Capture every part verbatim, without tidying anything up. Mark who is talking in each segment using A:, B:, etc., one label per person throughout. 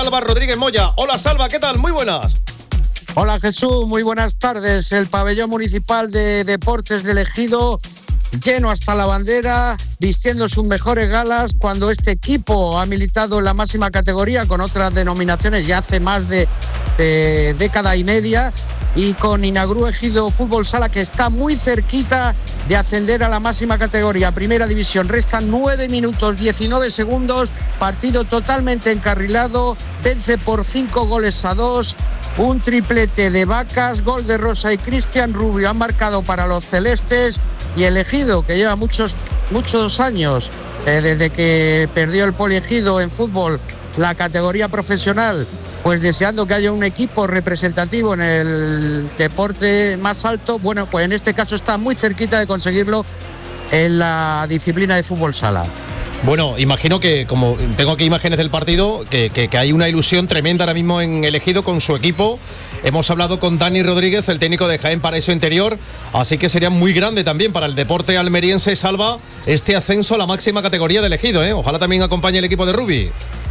A: Salva Rodríguez Moya. Hola Salva, ¿qué tal? Muy buenas.
B: Hola Jesús, muy buenas tardes. El pabellón municipal de Deportes de Ejido lleno hasta la bandera, vistiendo sus mejores galas cuando este equipo ha militado en la máxima categoría con otras denominaciones ya hace más de eh, década y media, y con Inagru Ejido Fútbol Sala, que está muy cerquita de ascender a la máxima categoría, primera división. Restan nueve minutos diecinueve segundos, partido totalmente encarrilado, vence por cinco goles a dos. Un triplete de Vacas, gol de Rosa y Cristian Rubio han marcado para los celestes, y el Ejido, que lleva muchos, muchos años eh, desde que perdió el Poliejido en fútbol la categoría profesional, pues deseando que haya un equipo representativo en el deporte más alto. Bueno, pues en este caso está muy cerquita de conseguirlo en la disciplina de fútbol sala.
A: Bueno, imagino que, como tengo aquí imágenes del partido, que, que, que hay una ilusión tremenda ahora mismo en el Ejido con su equipo. Hemos hablado con Dani Rodríguez, el técnico de Jaén Paraíso Interior, así que sería muy grande también para el deporte almeriense, Salva, este ascenso a la máxima categoría del Ejido, ¿eh? Ojalá también acompañe el equipo de Rubi.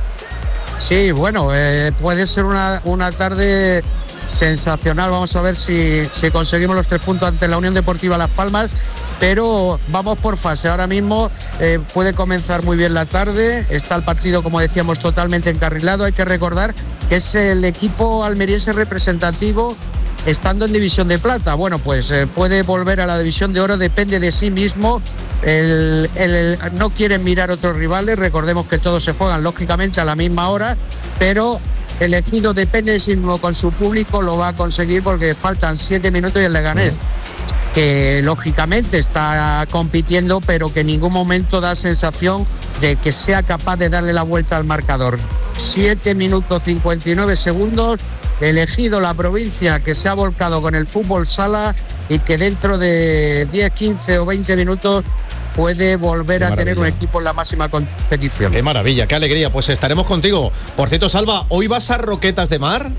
B: Sí, bueno, eh, puede ser una, una tarde sensacional. Vamos a ver si, si conseguimos los tres puntos ante la Unión Deportiva Las Palmas, pero vamos por fase. Ahora mismo eh, puede comenzar muy bien la tarde, está el partido, como decíamos, totalmente encarrilado. Hay que recordar que es el equipo almeriense representativo estando en división de plata. Bueno, pues eh, puede volver a la división de oro, depende de sí mismo. El, el, el, no quieren mirar otros rivales, recordemos que todos se juegan lógicamente a la misma hora, pero el Ejido depende de sí mismo con su público, lo va a conseguir porque faltan siete minutos y el Leganés, que lógicamente está compitiendo, pero que en ningún momento da sensación de que sea capaz de darle la vuelta al marcador. siete minutos cincuenta y nueve segundos. El Ejido, la provincia que se ha volcado con el fútbol sala y que dentro de diez, quince o veinte minutos puede volver a tener un equipo en la máxima competición.
A: Qué maravilla, qué alegría. Pues estaremos contigo. Por cierto, Salva, ¿hoy vas a Roquetas de Mar?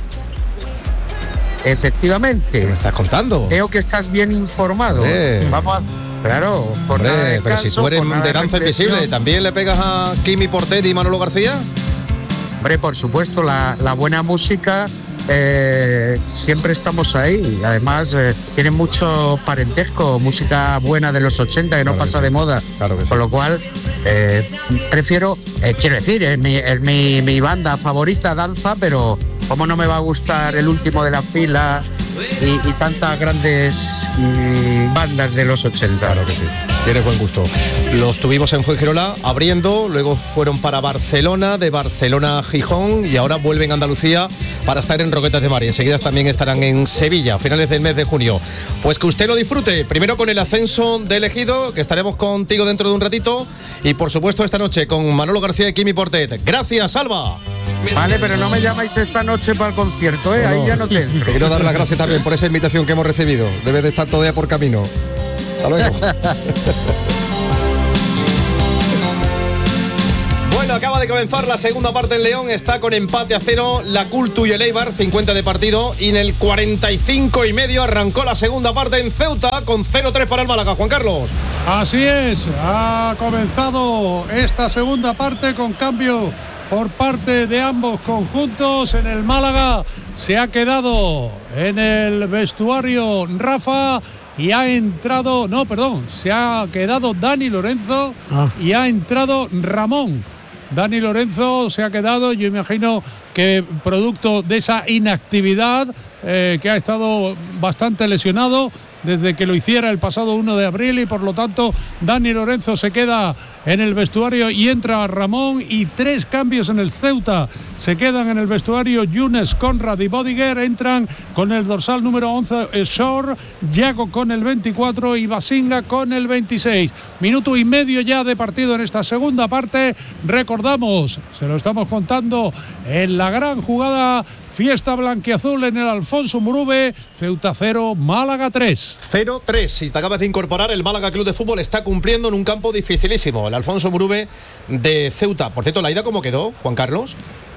B: Efectivamente.
A: ¿Qué me estás contando?
B: Creo que estás bien informado.
A: Eh.
B: Vamos a... Claro, por
A: Hombre,
B: nada de
A: pero
B: caso,
A: si tú eres
B: por
A: de danza invisible, ¿también le pegas a Kimi Portet y Manolo García?
B: Hombre, por supuesto, la, la buena música, eh, siempre estamos ahí. Además, eh, tiene mucho parentesco, música buena de los ochenta que no
A: claro
B: pasa
A: que
B: de
A: sí.
B: moda.
A: Claro que sí.
B: Con lo cual, eh, prefiero, eh, quiero decir, es, mi, es mi, mi banda favorita, danza, pero ¿cómo no me va a gustar el último de la fila y, y tantas grandes mm, bandas de los ochenta?
A: Claro que sí, tienes buen gusto. Los tuvimos en Fuengirola abriendo, luego fueron para Barcelona, de Barcelona a Gijón, y ahora vuelven a Andalucía para estar en Roquetas de Mar, y enseguida también estarán en Sevilla a finales del mes de junio. Pues que usted lo disfrute, primero con el ascenso del Ejido, que estaremos contigo dentro de un ratito, y por supuesto esta noche con Manolo García y Kimi Portet. Gracias, Salva.
B: Vale, pero no me llamáis esta noche para el concierto, ¿eh? No, ahí ya no te entro.
A: Te quiero dar las gracias también por esa invitación que hemos recibido. Debes de estar todavía por camino. Hasta luego. Bueno, acaba de comenzar la segunda parte en León. Está con empate a cero la Cultu y el Eibar, cincuenta de partido. Y en el cuarenta y cinco y medio arrancó la segunda parte en Ceuta con cero tres para el Málaga. Juan Carlos.
C: Así es, ha comenzado esta segunda parte con cambio por parte de ambos conjuntos. En el Málaga se ha quedado en el vestuario Rafa y ha entrado, no, perdón, se ha quedado Dani Lorenzo ah. y ha entrado Ramón. Dani Lorenzo se ha quedado, yo imagino que producto de esa inactividad, eh, que ha estado bastante lesionado desde que lo hiciera el pasado uno de abril, y por lo tanto Dani Lorenzo se queda en el vestuario y entra Ramón, y tres cambios en el Ceuta. Se quedan en el vestuario Younes, Conrad y Bodiger, entran con el dorsal número once Shore, Yago con el veinticuatro y Basinga con el veintiséis. Minuto y medio ya de partido en esta segunda parte. Recordamos, se lo estamos contando en la gran jugada Fiesta Blanquiazul en el Alfonso Murube. Ceuta cero, Málaga tres.
A: cero tres. Si te acabas de incorporar, el Málaga Club de Fútbol está cumpliendo en un campo dificilísimo, el Alfonso Murube de Ceuta. Por cierto, ¿la ida cómo quedó, Juan Carlos?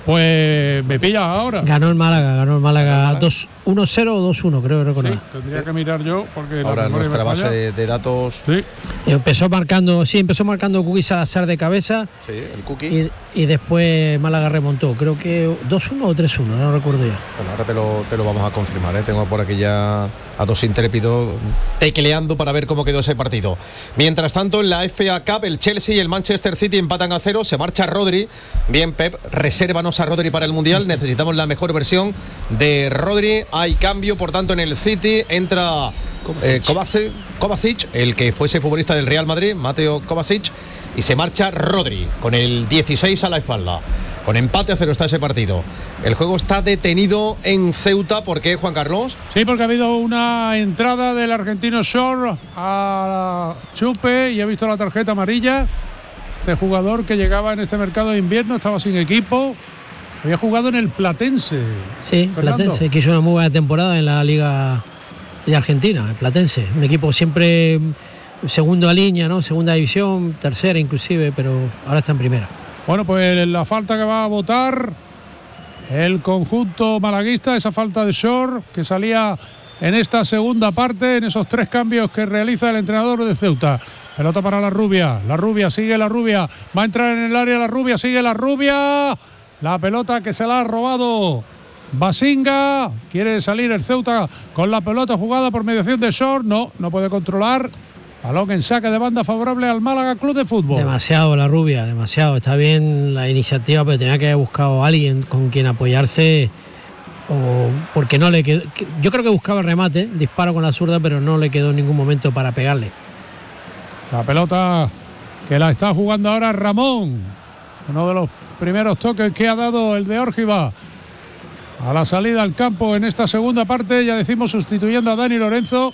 C: Pues me pilla ahora.
D: Ganó el Málaga, ganó el Málaga dos uno cero o dos uno, creo recordar.
C: Sí, tendría sí. que mirar yo porque
A: ahora nuestra base de, de datos.
C: Sí.
D: Empezó marcando, sí, empezó marcando Cookie Salazar de cabeza.
A: Sí, el Cookie.
D: Y, y después Málaga remontó, creo que dos uno o tres uno, no recuerdo ya.
A: Bueno, ahora te lo, te lo vamos a confirmar, ¿eh? Tengo por aquí ya a dos intrépidos tecleando para ver cómo quedó ese partido. Mientras tanto, en la F A Cup, el Chelsea y el Manchester City empatan a cero, se marcha Rodri. Bien, Pep, resérvanos a Rodri para el Mundial, necesitamos la mejor versión de Rodri. Hay cambio, por tanto, en el City entra eh, Kovacic, Kovacic, el que fuese futbolista del Real Madrid, Mateo Kovacic, y se marcha Rodri con el dieciséis a la espalda. Con empate a cero está ese partido. El juego está detenido en Ceuta. ¿Por qué, Juan Carlos?
C: Sí, porque ha habido una entrada del argentino Shore a Chupe y ha visto la tarjeta amarilla. Este jugador que llegaba en este mercado de invierno, estaba sin equipo, había jugado en el Platense.
D: Sí,
C: Fernando.
D: Platense, que hizo una muy buena temporada en la Liga de Argentina, el Platense. Un equipo siempre segunda línea, ¿no? Segunda división, tercera inclusive, pero ahora está en primera.
C: Bueno, pues la falta que va a votar el conjunto malaguista, esa falta de Shore que salía en esta segunda parte, en esos tres cambios que realiza el entrenador de Ceuta. Pelota para la Rubia, la Rubia, sigue la Rubia, va a entrar en el área la Rubia, sigue la Rubia, la pelota que se la ha robado Basinga, quiere salir el Ceuta con la pelota jugada por mediación de Shore, no, no puede controlar. Balón en saque de banda favorable al Málaga Club de Fútbol.
D: Demasiado la Rubia, demasiado. Está bien la iniciativa, pero tenía que haber buscado a alguien con quien apoyarse. O porque no le quedó. Yo creo que buscaba el remate, el disparo con la zurda, pero no le quedó en ningún momento para pegarle.
C: La pelota que la está jugando ahora Ramón. Uno de los primeros toques que ha dado el de Órgiva a la salida al campo en esta segunda parte. Ya decimos, sustituyendo a Dani Lorenzo.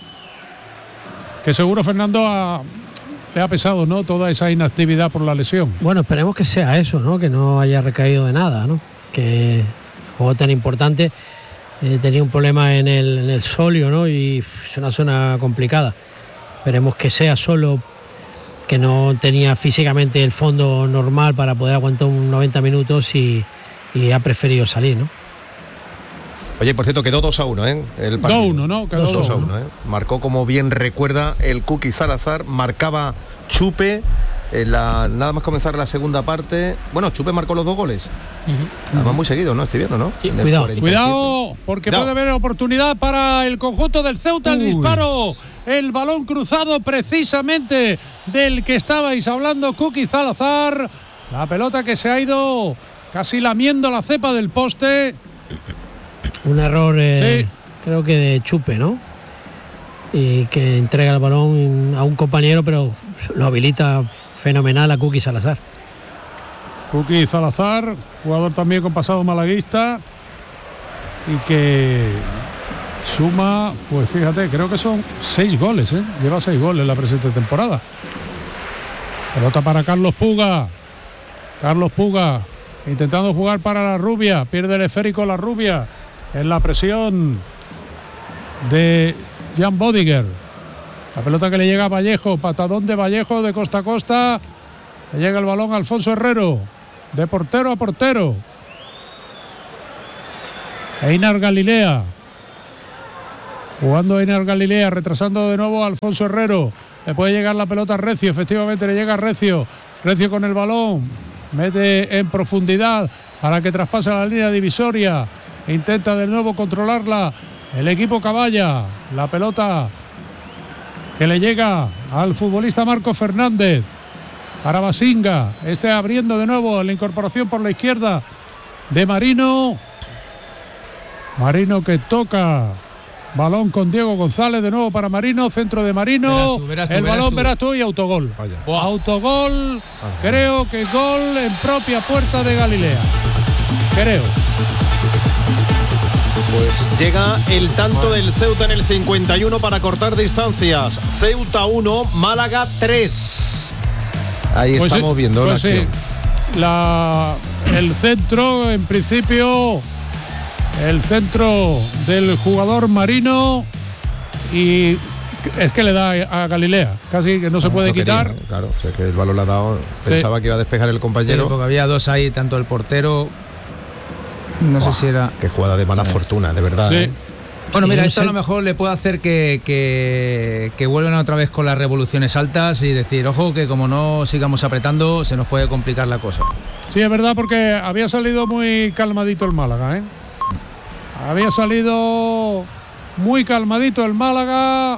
C: Que seguro Fernando ha, le ha pesado, ¿no? Toda esa inactividad por la lesión.
D: Bueno, esperemos que sea eso, ¿no? Que no haya recaído de nada, ¿no? Que juego tan importante, eh, tenía un problema en el, en el solio, ¿no? Y es una zona complicada. Esperemos que sea solo, que no tenía físicamente el fondo normal para poder aguantar un noventa minutos y, y ha preferido salir, ¿no?
A: Oye, por cierto, quedó dos a uno, ¿eh? El
C: dos a uno, ¿no? Quedó
A: dos a uno, ¿eh? Marcó, como bien recuerda, el Cookie Salazar, marcaba Chupe, en la, nada más comenzar la segunda parte. Bueno, Chupe marcó los dos goles. Uh-huh. Además, muy seguido, ¿no? Estoy viendo, ¿no?
D: Sí, cuidado.
C: Cuidado, porque Cuidado. puede haber oportunidad para el conjunto del Ceuta. Uy. El disparo, el balón cruzado precisamente del que estabais hablando, Cookie Salazar. La pelota que se ha ido casi lamiendo la cepa del poste.
D: Un error, eh, sí. creo que de Chupe, ¿no? Y que entrega el balón a un compañero, pero lo habilita fenomenal a Cookie Salazar.
C: Cookie Salazar, jugador también con pasado malaguista y que suma, pues fíjate, creo que son seis goles, ¿eh? Lleva seis goles en la presente temporada. Pelota para Carlos Puga. Carlos Puga intentando jugar para la Rubia, pierde el esférico la Rubia. En la presión de Jan Bodiger. La pelota que le llega a Vallejo, patadón de Vallejo de costa a costa. Le llega el balón a Alfonso Herrero, de portero a portero. Einar Galilea. Jugando Einar Galilea, retrasando de nuevo a Alfonso Herrero. Le puede llegar la pelota a Recio, efectivamente le llega a Recio. Recio con el balón, mete en profundidad para que traspase la línea divisoria. Intenta de nuevo controlarla el equipo Caballa. La pelota que le llega al futbolista Marco Fernández para Basinga. Este abriendo de nuevo la incorporación por la izquierda de Marino. Marino que toca. Balón con Diego González de nuevo para Marino. Centro de Marino. Verás tú, verás tú, el balón verás tú y autogol. Vaya. Autogol. Ajá. Creo que gol en propia puerta de Galilea. Creo.
A: Pues llega el tanto del Ceuta en el cincuenta y uno para cortar distancias. Ceuta uno, Málaga tres. Ahí pues estamos sí, viendo pues la acción.
C: Sí. La, el centro, en principio, el centro del jugador Marino y es que le da a Galilea, casi que no, no se puede no quitar.
A: Quería, claro, o sea que el balón le ha dado, pensaba sí. que iba a despejar el compañero.
E: Sí, porque había dos ahí, tanto el portero No
A: Buah,
E: sé si era...
A: Qué jugada de mala fortuna, de verdad.
C: Sí.
A: ¿eh?
E: Bueno,
D: Sí,
E: mira,
D: un
E: esto a
D: cel-
E: lo mejor le puede hacer que, que, que vuelvan otra vez con las revoluciones altas y decir, ojo, que como no sigamos apretando, se nos puede complicar la cosa.
C: Sí, es verdad, porque había salido muy calmadito el Málaga, ¿eh? Había salido muy calmadito el Málaga.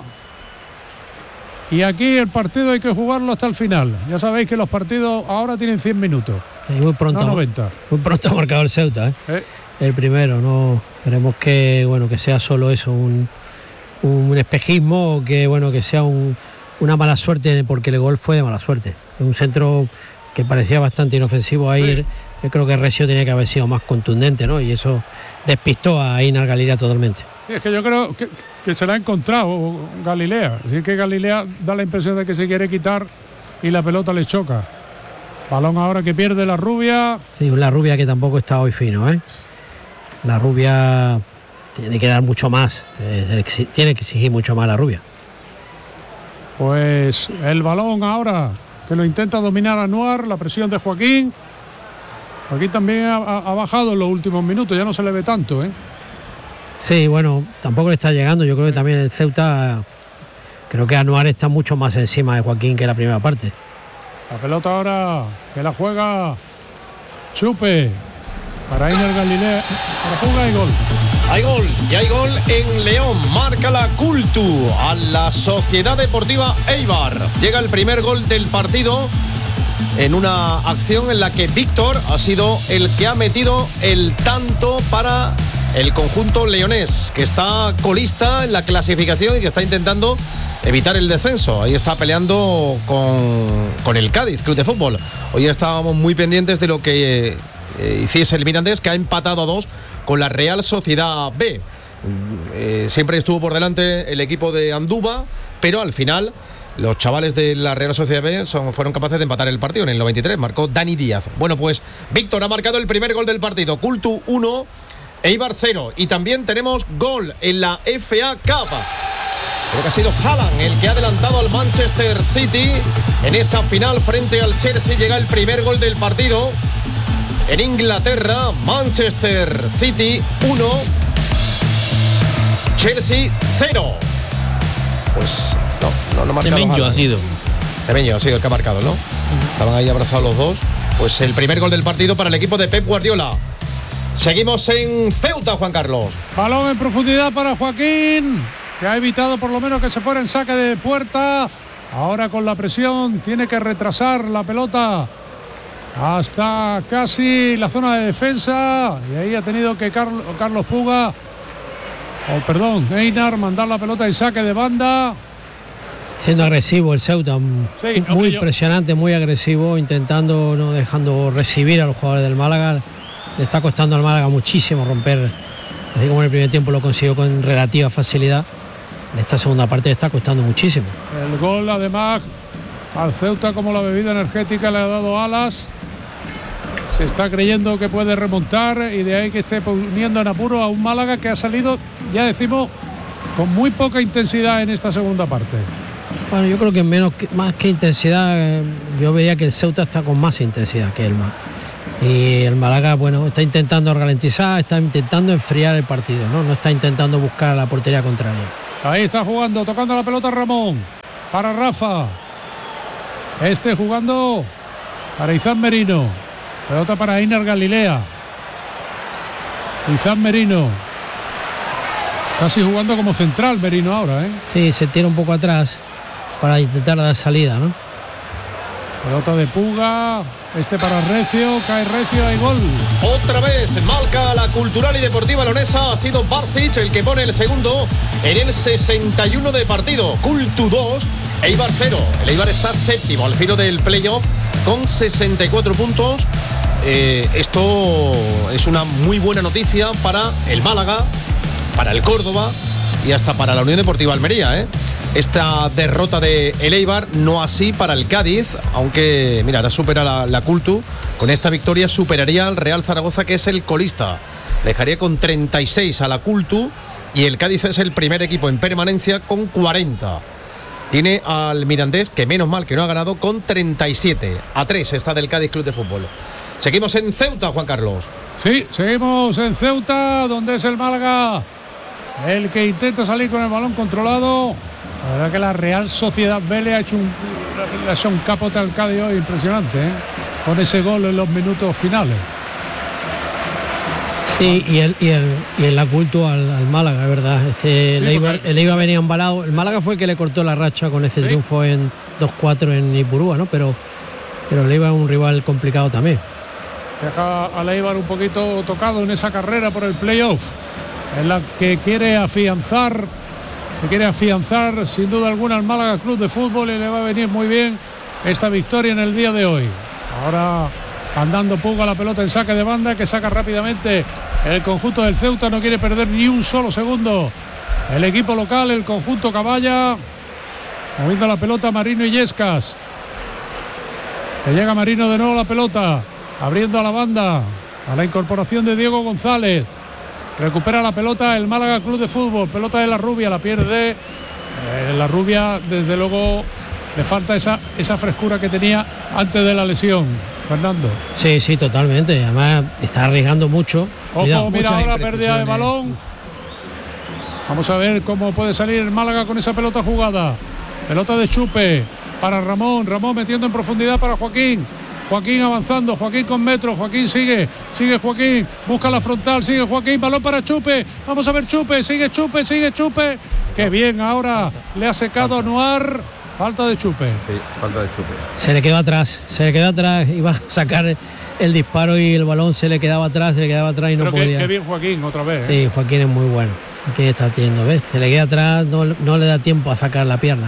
C: Y aquí el partido hay que jugarlo hasta el final. Ya sabéis que los partidos ahora tienen cien minutos.
D: Y muy pronto,
C: No noventa.
D: muy pronto ha marcado el Ceuta, ¿eh?
C: ¿eh?
D: El primero, no esperemos que bueno que sea solo eso, un, un espejismo, o que bueno que sea un, una mala suerte, porque el gol fue de mala suerte. Un centro que parecía bastante inofensivo ahí.
C: Sí.
D: Yo creo que Recio tenía que haber sido más contundente, ¿no? Y eso despistó a Einar Galilea totalmente.
C: Sí, es que yo creo que, que se la ha encontrado Galilea. Así que Galilea da la impresión de que se quiere quitar y la pelota le choca. Balón ahora que pierde la Rubia.
D: Sí, la Rubia que tampoco está hoy fino, ¿eh? La Rubia tiene que dar mucho más, eh, tiene que exigir mucho más la Rubia.
C: Pues el balón ahora que lo intenta dominar Anuar, la presión de Joaquín. Joaquín también ha, ha bajado en los últimos minutos, ya no se le ve tanto, ¿eh?
D: Sí, bueno, tampoco le está llegando. Yo creo que también el Ceuta, creo que Anuar está mucho más encima de Joaquín que la primera parte.
C: La pelota ahora que la juega Chupe para Einar Galilea. Para Puga y gol.
A: Hay gol, y hay gol en León. Marca la Cultu a la Sociedad Deportiva Eibar. Llega el primer gol del partido en una acción en la que Víctor ha sido el que ha metido el tanto para el conjunto leonés, que está colista en la clasificación y que está intentando evitar el descenso. Ahí está peleando con, con el Cádiz Club de Fútbol. Hoy estábamos muy pendientes de lo que eh, hiciese el Mirandés, que ha empatado a dos con la Real Sociedad B. Eh, siempre estuvo por delante el equipo de Andúba, pero al final los chavales de la Real Sociedad B son, fueron capaces de empatar el partido. En el noventa y tres marcó Dani Díaz. Bueno, pues Víctor ha marcado el primer gol del partido. Cultu uno, Eibar cero. Y también tenemos gol en la F A Cup. Creo que ha sido Haaland el que ha adelantado al Manchester City en esa final frente al Chelsea. Llega el primer gol del partido en Inglaterra. Manchester City uno, Chelsea cero. Pues no, no, no marcado
F: Semenyo ha sido.
A: Semenyo ha sido el que ha marcado, ¿no? Estaban ahí abrazados los dos. Pues el primer gol del partido para el equipo de Pep Guardiola. Seguimos en Ceuta, Juan Carlos.
C: Balón en profundidad para Joaquín, que ha evitado por lo menos que se fuera en saque de puerta. Ahora con la presión tiene que retrasar la pelota hasta casi la zona de defensa. Y ahí ha tenido que Carlos, Carlos Puga, o oh, perdón, Einar, mandar la pelota y saque de banda.
D: Siendo agresivo el Ceuta,
C: Sí,
D: muy
C: yo-
D: impresionante, muy agresivo, intentando, no dejando recibir a los jugadores del Málaga. Le está costando al Málaga muchísimo romper, así como en el primer tiempo lo consiguió con relativa facilidad. En esta segunda parte le está costando muchísimo.
C: El gol además al Ceuta, como la bebida energética le ha dado alas. Se está creyendo que puede remontar y de ahí que esté poniendo en apuro a un Málaga que ha salido, ya decimos, con muy poca intensidad en esta segunda parte.
D: Bueno, yo creo que menos que, más que intensidad, eh, yo vería que el Ceuta está con más intensidad que el Málaga. Y el Málaga, bueno, está intentando ralentizar, está intentando enfriar el partido, ¿no? No está intentando buscar la portería contraria.
C: Ahí está jugando, tocando la pelota Ramón. Para Rafa. Este jugando para Izan Merino. Pelota para Einar Galilea. Izan Merino. Casi jugando como central Merino ahora, ¿eh?
D: Sí, se tira un poco atrás para intentar dar salida, ¿no?
C: Pelota de Puga. Este para Recio. Cae Recio, hay gol.
A: Otra vez marca la Cultural y Deportiva Leonesa. Ha sido Barcic el que pone el segundo en el sesenta y uno de partido. Cultu dos, Eibar cero. El Eibar está séptimo al filo del playoff con sesenta y cuatro puntos. Eh, esto es una muy buena noticia para el Málaga, para el Córdoba y hasta para la Unión Deportiva Almería, ¿eh? Esta derrota de el Eibar, no así para el Cádiz, aunque, mira, ahora supera la, la Cultu. Con esta victoria superaría al Real Zaragoza, que es el colista. Dejaría con treinta y seis a la Cultu y el Cádiz es el primer equipo en permanencia con cuarenta. Tiene al Mirandés, que menos mal que no ha ganado, con treinta y siete. A tres está del Cádiz Club de Fútbol. Seguimos en Ceuta, Juan Carlos.
C: Sí, seguimos en Ceuta, donde es el Málaga el que intenta salir con el balón controlado. La verdad que la Real Sociedad B le ha hecho un, le ha hecho un capote al Cádiz hoy impresionante, ¿eh? Con ese gol en los minutos finales.
D: Sí, y el, y el, y el culto al, al Málaga, es verdad. Ese, sí, el, Eibar, el Eibar venía embalado. El Málaga fue el que le cortó la racha con ese ¿sí? triunfo en dos cuatro en Ipurúa, ¿no? Pero, pero el Eibar es un rival complicado también.
C: Deja al Eibar un poquito tocado en esa carrera por el playoff, en la que quiere afianzar, se quiere afianzar sin duda alguna al Málaga Club de Fútbol, y le va a venir muy bien esta victoria en el día de hoy. Ahora andando Puga, la pelota en saque de banda, que saca rápidamente el conjunto del Ceuta, no quiere perder ni un solo segundo el equipo local, el conjunto Caballa, moviendo la pelota Marino Illescas, que llega Marino de nuevo la pelota, abriendo a la banda, a la incorporación de Diego González, recupera la pelota el Málaga Club de Fútbol, pelota de la Rubia, la pierde, eh, la Rubia desde luego le falta esa, esa frescura que tenía antes de la lesión, Fernando.
D: Sí, sí, totalmente, además está arriesgando mucho.
C: Ojo, Cuidado, mira ahora pérdida de balón. Vamos a ver cómo puede salir el Málaga con esa pelota jugada, pelota de Chupe para Ramón, Ramón metiendo en profundidad para Joaquín, Joaquín avanzando, Joaquín con metros, Joaquín sigue, sigue Joaquín, busca la frontal, sigue Joaquín, balón para Chupe, vamos a ver Chupe, sigue Chupe, sigue Chupe, qué bien, ahora le ha secado a Noir, falta de Chupe.
A: Sí, falta de Chupe.
D: Se le quedó atrás, se le quedó atrás, iba a sacar el disparo y el balón se le quedaba atrás, se le quedaba atrás y no
C: Pero
D: podía.
C: Qué bien Joaquín otra vez.
D: Sí,
C: ¿eh?
D: Joaquín es muy bueno, aquí está teniendo, ¿ves? Se le queda atrás, no, no le da tiempo a sacar la pierna.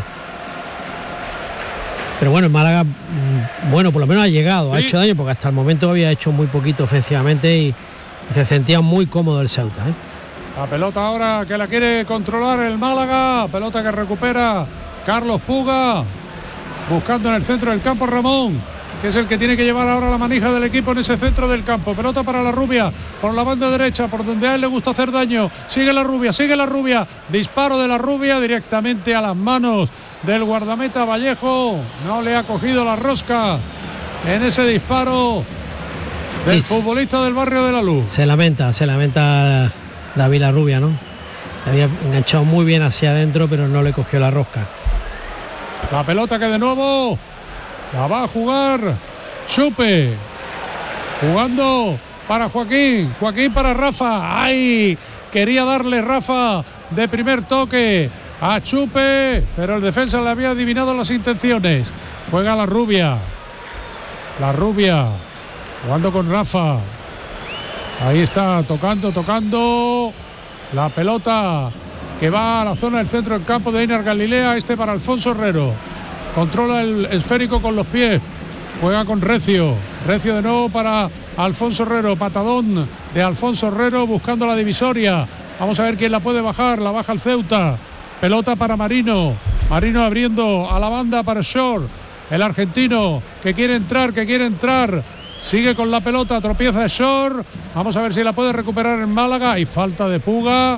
D: Pero bueno, el Málaga, bueno, por lo menos ha llegado, sí. ha hecho daño, porque hasta el momento había hecho muy poquito ofensivamente y, y se sentía muy cómodo el Ceuta, ¿eh?
C: La pelota ahora que la quiere controlar el Málaga, pelota que recupera Carlos Puga, buscando en el centro del campo Ramón, que es el que tiene que llevar ahora la manija del equipo en ese centro del campo. Pelota para la Rubia, por la banda derecha, por donde a él le gusta hacer daño. Sigue la Rubia, sigue la Rubia. Disparo de la Rubia directamente a las manos del guardameta Vallejo. No le ha cogido la rosca en ese disparo del sí, futbolista del Barrio de la Luz.
D: Se lamenta, se lamenta David la Rubia, ¿no? Había enganchado muy bien hacia adentro, pero no le cogió la rosca.
C: La pelota que de nuevo la va a jugar Chupe, jugando para Joaquín, Joaquín para Rafa. ¡Ay! Quería darle Rafa de primer toque a Chupe, pero el defensa le había adivinado las intenciones. Juega la Rubia, la Rubia, jugando con Rafa. Ahí está, tocando, tocando la pelota que va a la zona del centro del campo de Einar Galilea, este para Alfonso Herrero. Controla el esférico con los pies, juega con Recio, Recio de nuevo para Alfonso Herrero, patadón de Alfonso Herrero buscando la divisoria. Vamos a ver quién la puede bajar, la baja el Ceuta. Pelota para Marino, Marino abriendo a la banda para Shore, el argentino que quiere entrar, que quiere entrar. Sigue con la pelota, tropieza Shore. Vamos a ver si la puede recuperar en Málaga. Y falta de Puga.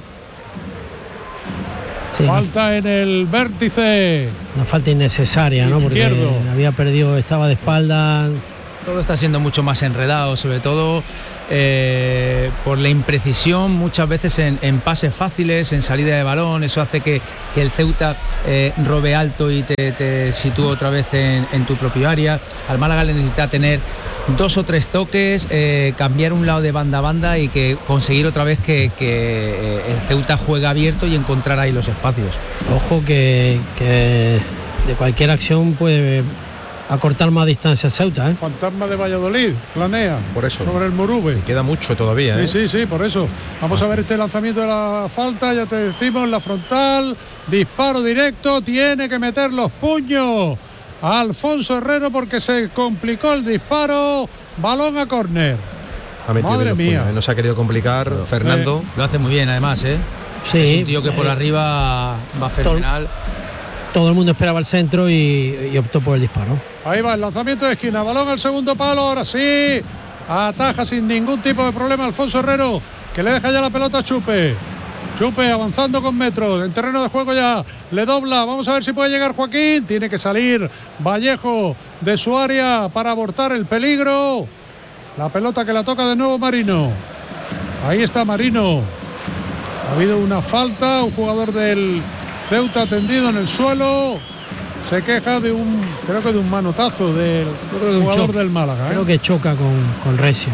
C: Sí, falta en el vértice.
D: Una falta innecesaria, ¿no? Porque había perdido, estaba de espalda.
E: Todo está siendo mucho más enredado, sobre todo eh, por la imprecisión muchas veces en, en pases fáciles, en salida de balón. Eso hace que, que el Ceuta eh, robe alto y te, te sitúe otra vez en, en tu propio área. Al Málaga le necesita tener dos o tres toques, eh, cambiar un lado de banda a banda y que conseguir otra vez que, que el Ceuta juegue abierto y encontrar ahí los espacios.
D: Ojo que, que de cualquier acción puede acortar más distancia al Ceuta, ¿eh?
C: Fantasma de Valladolid, planea
A: por eso
C: sobre el Morube.
A: Queda mucho todavía, ¿eh?
C: Sí, sí, sí, por eso. Vamos a ver este lanzamiento de la falta, ya te decimos, la frontal, disparo directo, tiene que meter los puños a Alfonso Herrero porque se complicó el disparo, balón a córner. Madre mía.
A: Puños, no se ha querido complicar, pero, Fernando.
E: Eh, lo hace muy bien además, ¿eh?
D: Sí.
E: Es un tío que por eh, arriba va fenomenal.
D: Todo el mundo esperaba el centro y, y optó por el disparo.
C: Ahí va el lanzamiento de esquina, balón al segundo palo, ahora sí, ataja sin ningún tipo de problema Alfonso Herrero, que le deja ya la pelota a Chupe. Chupe avanzando con metros, en terreno de juego ya, le dobla, vamos a ver si puede llegar Joaquín, tiene que salir Vallejo de su área para abortar el peligro. La pelota que la toca de nuevo Marino. Ahí está Marino. Ha habido una falta, un jugador del Ceuta tendido en el suelo. Se queja de un, creo que de un manotazo del
D: de
C: jugador
D: choque.
C: del Málaga. ¿eh?
D: Creo que choca con, con Recio.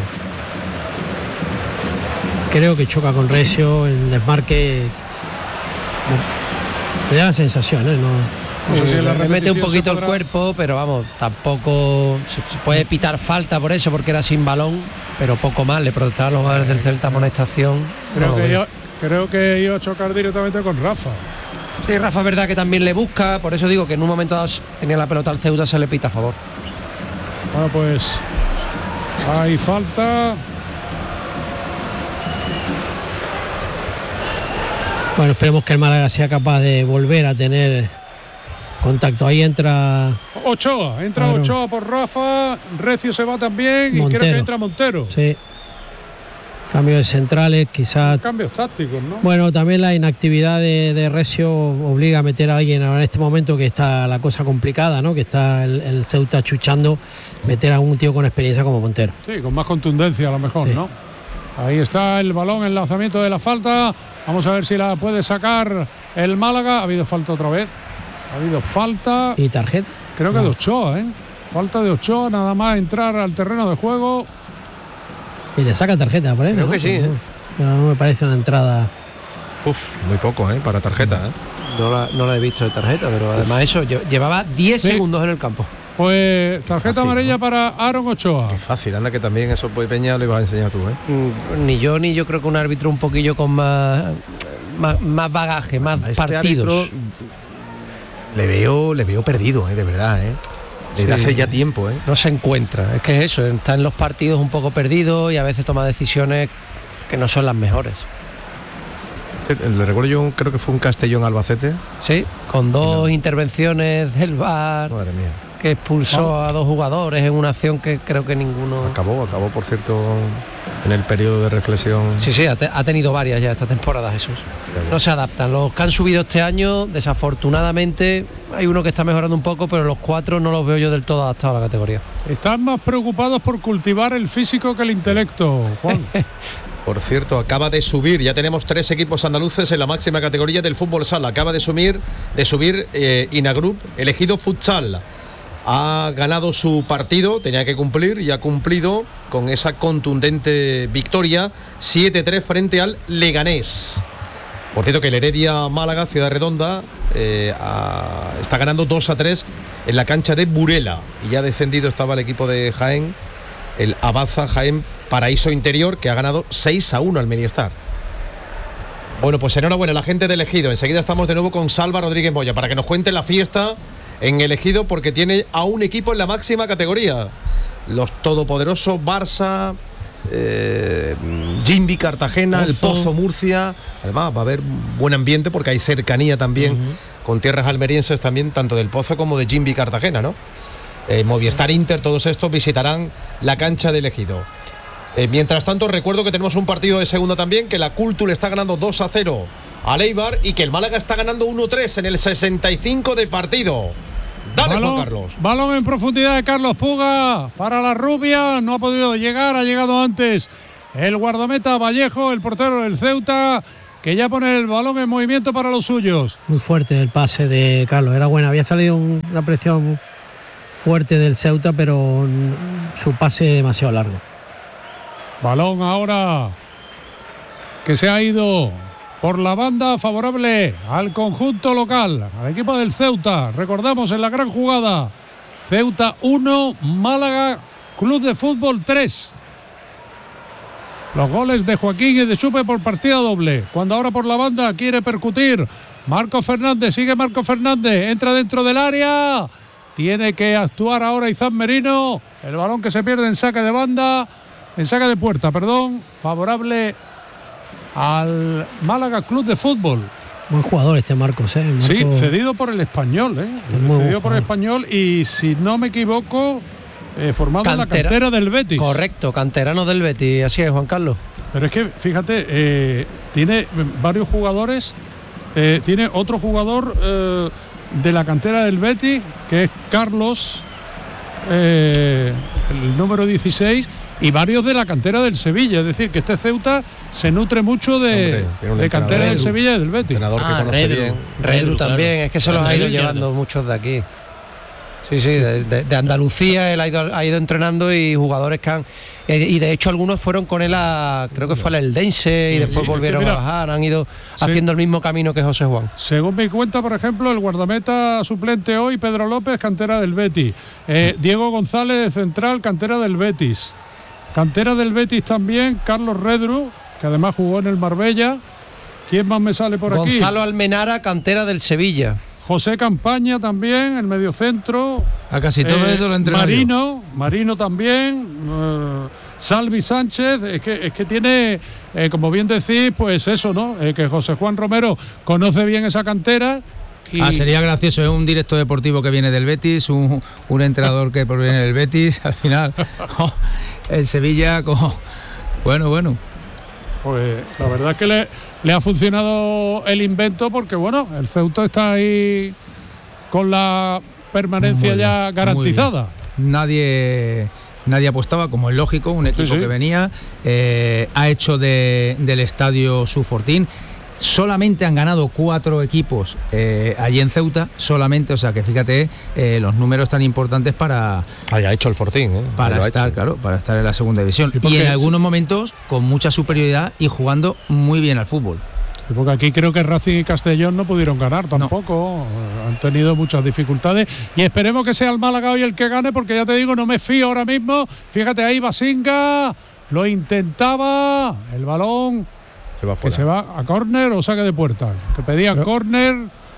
D: Creo que choca con Recio, el desmarque. Me da la sensación, ¿eh? No.
C: No sé si en la
F: Le mete un
C: repetición
F: poquito
C: se
F: el
C: podrá-
F: cuerpo, pero vamos, tampoco se, se puede pitar falta por eso, porque era sin balón, pero poco más. Le protestaron los jugadores del Celta amonestación.
C: Creo,
F: No lo
C: que
F: veo.
C: iba, creo que iba a chocar directamente con Rafa.
F: Sí, Rafa es verdad que también le busca, por eso digo que en un momento dado tenía la pelota al Ceuta, se le pita a favor.
C: Bueno, pues hay falta.
D: Bueno, esperemos que el Málaga sea capaz de volver a tener contacto. Ahí entra
C: Ochoa, entra
D: Claro.
C: Ochoa por Rafa, Recio se va también y creo
D: Montero.
C: que entra Montero.
D: sí, cambio de centrales, quizás.
C: Cambios tácticos, ¿no?
D: Bueno, también la inactividad de, de Recio obliga a meter a alguien ahora en este momento que está la cosa complicada, ¿no? Que está el, el Ceuta chuchando, meter a un tío con experiencia como Montero.
C: Sí, con más contundencia a lo mejor,
D: Sí.
C: ¿no? Ahí está el balón, el lanzamiento de la falta. Vamos a ver si la puede sacar el Málaga. Ha habido falta otra vez. Ha habido falta.
D: ¿Y tarjeta?
C: Creo que
D: No.
C: de Ochoa, ¿eh? Falta de Ochoa, nada más entrar al terreno de juego.
D: Y le saca tarjeta, parece.
F: Creo
D: ¿no?
F: que sí, ¿eh?
D: Pero no me parece una entrada.
A: Uf, muy poco, ¿eh? Para tarjeta, ¿eh?
F: No la, no la he visto de tarjeta, pero además eso, lle- llevaba diez
C: Sí.
F: segundos en el campo.
C: Pues tarjeta
A: Fácil,
C: amarilla
A: ¿no?
C: para Aaron Ochoa.
A: Qué fácil, anda que también eso pues Peña lo ibas a enseñar tú, ¿eh?
F: Mm, Ni yo ni yo creo que un árbitro un poquillo con más más, más bagaje, más
A: A este
F: partidos.
A: árbitro le veo, le veo perdido, ¿eh? De verdad, ¿eh? Desde
F: Sí.
A: hace ya tiempo, ¿eh?
F: No se encuentra, es que es eso, está en los partidos un poco perdido y a veces toma decisiones que no son las mejores.
A: Este, Le recuerdo yo, creo que fue un Castellón Albacete.
F: Sí, con dos intervenciones del V A R
A: Madre mía.
F: que expulsó a dos jugadores en una acción que creo que ninguno.
A: Acabó, acabó, por cierto, en el periodo de reflexión.
F: Sí, sí, ha, te- ha tenido varias ya esta temporada, Jesús. No se adaptan. Los que han subido este año, desafortunadamente, hay uno que está mejorando un poco, pero los cuatro no los veo yo del todo adaptados a la categoría.
C: Están más preocupados por cultivar el físico que el intelecto, Juan.
A: Por cierto, acaba de subir, ya tenemos tres equipos andaluces en la máxima categoría del fútbol sala. Acaba de subir, de subir eh, Inagroup, elegido futsal. Ha ganado su partido, tenía que cumplir y ha cumplido con esa contundente victoria siete tres frente al Leganés. Por cierto que el Heredia Málaga, Ciudad Redonda, eh, a- está ganando dos a tres en la cancha de Burela. Y ya descendido estaba el equipo de Jaén, el Abaza Jaén Paraíso Interior, que ha ganado seis a uno al Mediestar. Bueno, pues enhorabuena a la gente de Ejido. Enseguida estamos de nuevo con Salva Rodríguez Moya para que nos cuente la fiesta en el Ejido, porque tiene a un equipo en la máxima categoría. Los todopoderosos Barça, eh, Jimbi Cartagena, el
D: Pozo.
A: Pozo Murcia. Además va a haber buen ambiente porque hay cercanía también con tierras almerienses también, tanto del Pozo como de Jimbi Cartagena, ¿no? Eh, Movistar Inter, todos estos visitarán la cancha del Ejido. Eh, mientras tanto, recuerdo que tenemos un partido de segunda también, que la Cultura le está ganando dos a cero al Eibar y que el Málaga está ganando uno tres en el sesenta y cinco de partido. Dale,
C: balón,
A: Juan Carlos.
C: balón en profundidad de Carlos Puga para la rubia. No ha podido llegar, ha llegado antes el guardameta Vallejo, el portero del Ceuta, que ya pone el balón en movimiento para los suyos.
D: Muy fuerte el pase de Carlos, era buena, había salido un- una presión fuerte del Ceuta, pero mm, su pase demasiado largo.
C: Balón ahora que se ha ido por la banda favorable al conjunto local, al equipo del Ceuta. Recordamos en la gran jugada, Ceuta uno, Málaga Club de Fútbol tres. Los goles de Joaquín y de Supe por partida doble. Cuando ahora por la banda quiere percutir Marco Fernández, sigue Marco Fernández, entra dentro del área. Tiene que actuar ahora Izan Merino. El balón que se pierde en saque de banda, en saque de puerta, perdón, favorable al Málaga Club de Fútbol.
D: Buen jugador este Marcos, ¿eh? Marco-
C: Sí, cedido por el Español, ¿eh?
D: Es muy
C: Cedido
D: buen
C: por el
D: jugador.
C: Español y, si no me equivoco, eh, formado en la
F: Cantera-
C: cantera del Betis.
F: Correcto, canterano del Betis, así es, Juan Carlos.
C: Pero es que, fíjate, eh, tiene varios jugadores. eh, tiene otro jugador eh, de la cantera del Betis, que es Carlos, eh, el número dieciséis, y varios de la cantera del Sevilla. Es decir, que este Ceuta se nutre mucho de, Hombre, de cantera del Sevilla y del Betis.
A: Entrenador
F: ah,
A: que conoce
F: Redru,
A: bien.
F: Redru también, claro. Es que se los ha ido
C: sí,
F: llevando
C: claro.
F: muchos de aquí. Sí, sí, de, de, de Andalucía él ha ido, ha ido entrenando y jugadores que han... Y de hecho algunos fueron con él a, creo que fue al Eldense y después
C: sí,
F: volvieron
C: mira,
F: a bajar, han ido
C: sí.
F: haciendo el mismo camino que José Juan.
C: Según mi cuenta, por ejemplo, el guardameta suplente hoy, Pedro López, cantera del Betis. Eh, Diego González, central, cantera del Betis. Cantera del Betis también, Carlos Redru, que además jugó en el Marbella. ¿Quién más me sale por aquí?
F: Gonzalo Almenara, cantera del Sevilla.
C: José Campaña también, el mediocentro.
E: A casi todo
C: eh,
E: eso lo entrenó
C: Marino, yo. Marino también. Eh, Salvi Sánchez, es que, es que tiene, eh, como bien decís, pues eso, ¿no? Eh, que José Juan Romero conoce bien esa cantera. Y...
E: Ah, sería gracioso, es un director deportivo que viene del Betis, un, un entrenador que proviene del Betis, al final, oh, el Sevilla, como... bueno, bueno.
C: Pues la verdad es que le, le ha funcionado el invento porque, bueno, el Ceuta está ahí con la permanencia
E: Muy
C: ya
E: bien,
C: garantizada.
E: Nadie... Nadie apostaba, como es lógico, un equipo
C: sí, sí.
E: que venía, eh, ha hecho de, del estadio su fortín. Solamente han ganado cuatro equipos eh, allí en Ceuta, solamente, o sea que fíjate eh, los números tan importantes para,
A: Ahí ha hecho el Fortín, ¿eh?
E: para estar, claro, para estar en la segunda división.
C: Sí,
E: y en
C: sí.
E: algunos momentos con mucha superioridad y jugando muy bien al fútbol.
C: Porque aquí creo que Racing y Castellón no pudieron ganar tampoco, no. Han tenido muchas dificultades y esperemos que sea el Málaga hoy el que gane, porque ya te digo, no me fío ahora mismo. Fíjate ahí, Basinga lo intentaba, el balón
A: se va
C: que se va a córner o saque de puerta, que pedía córner,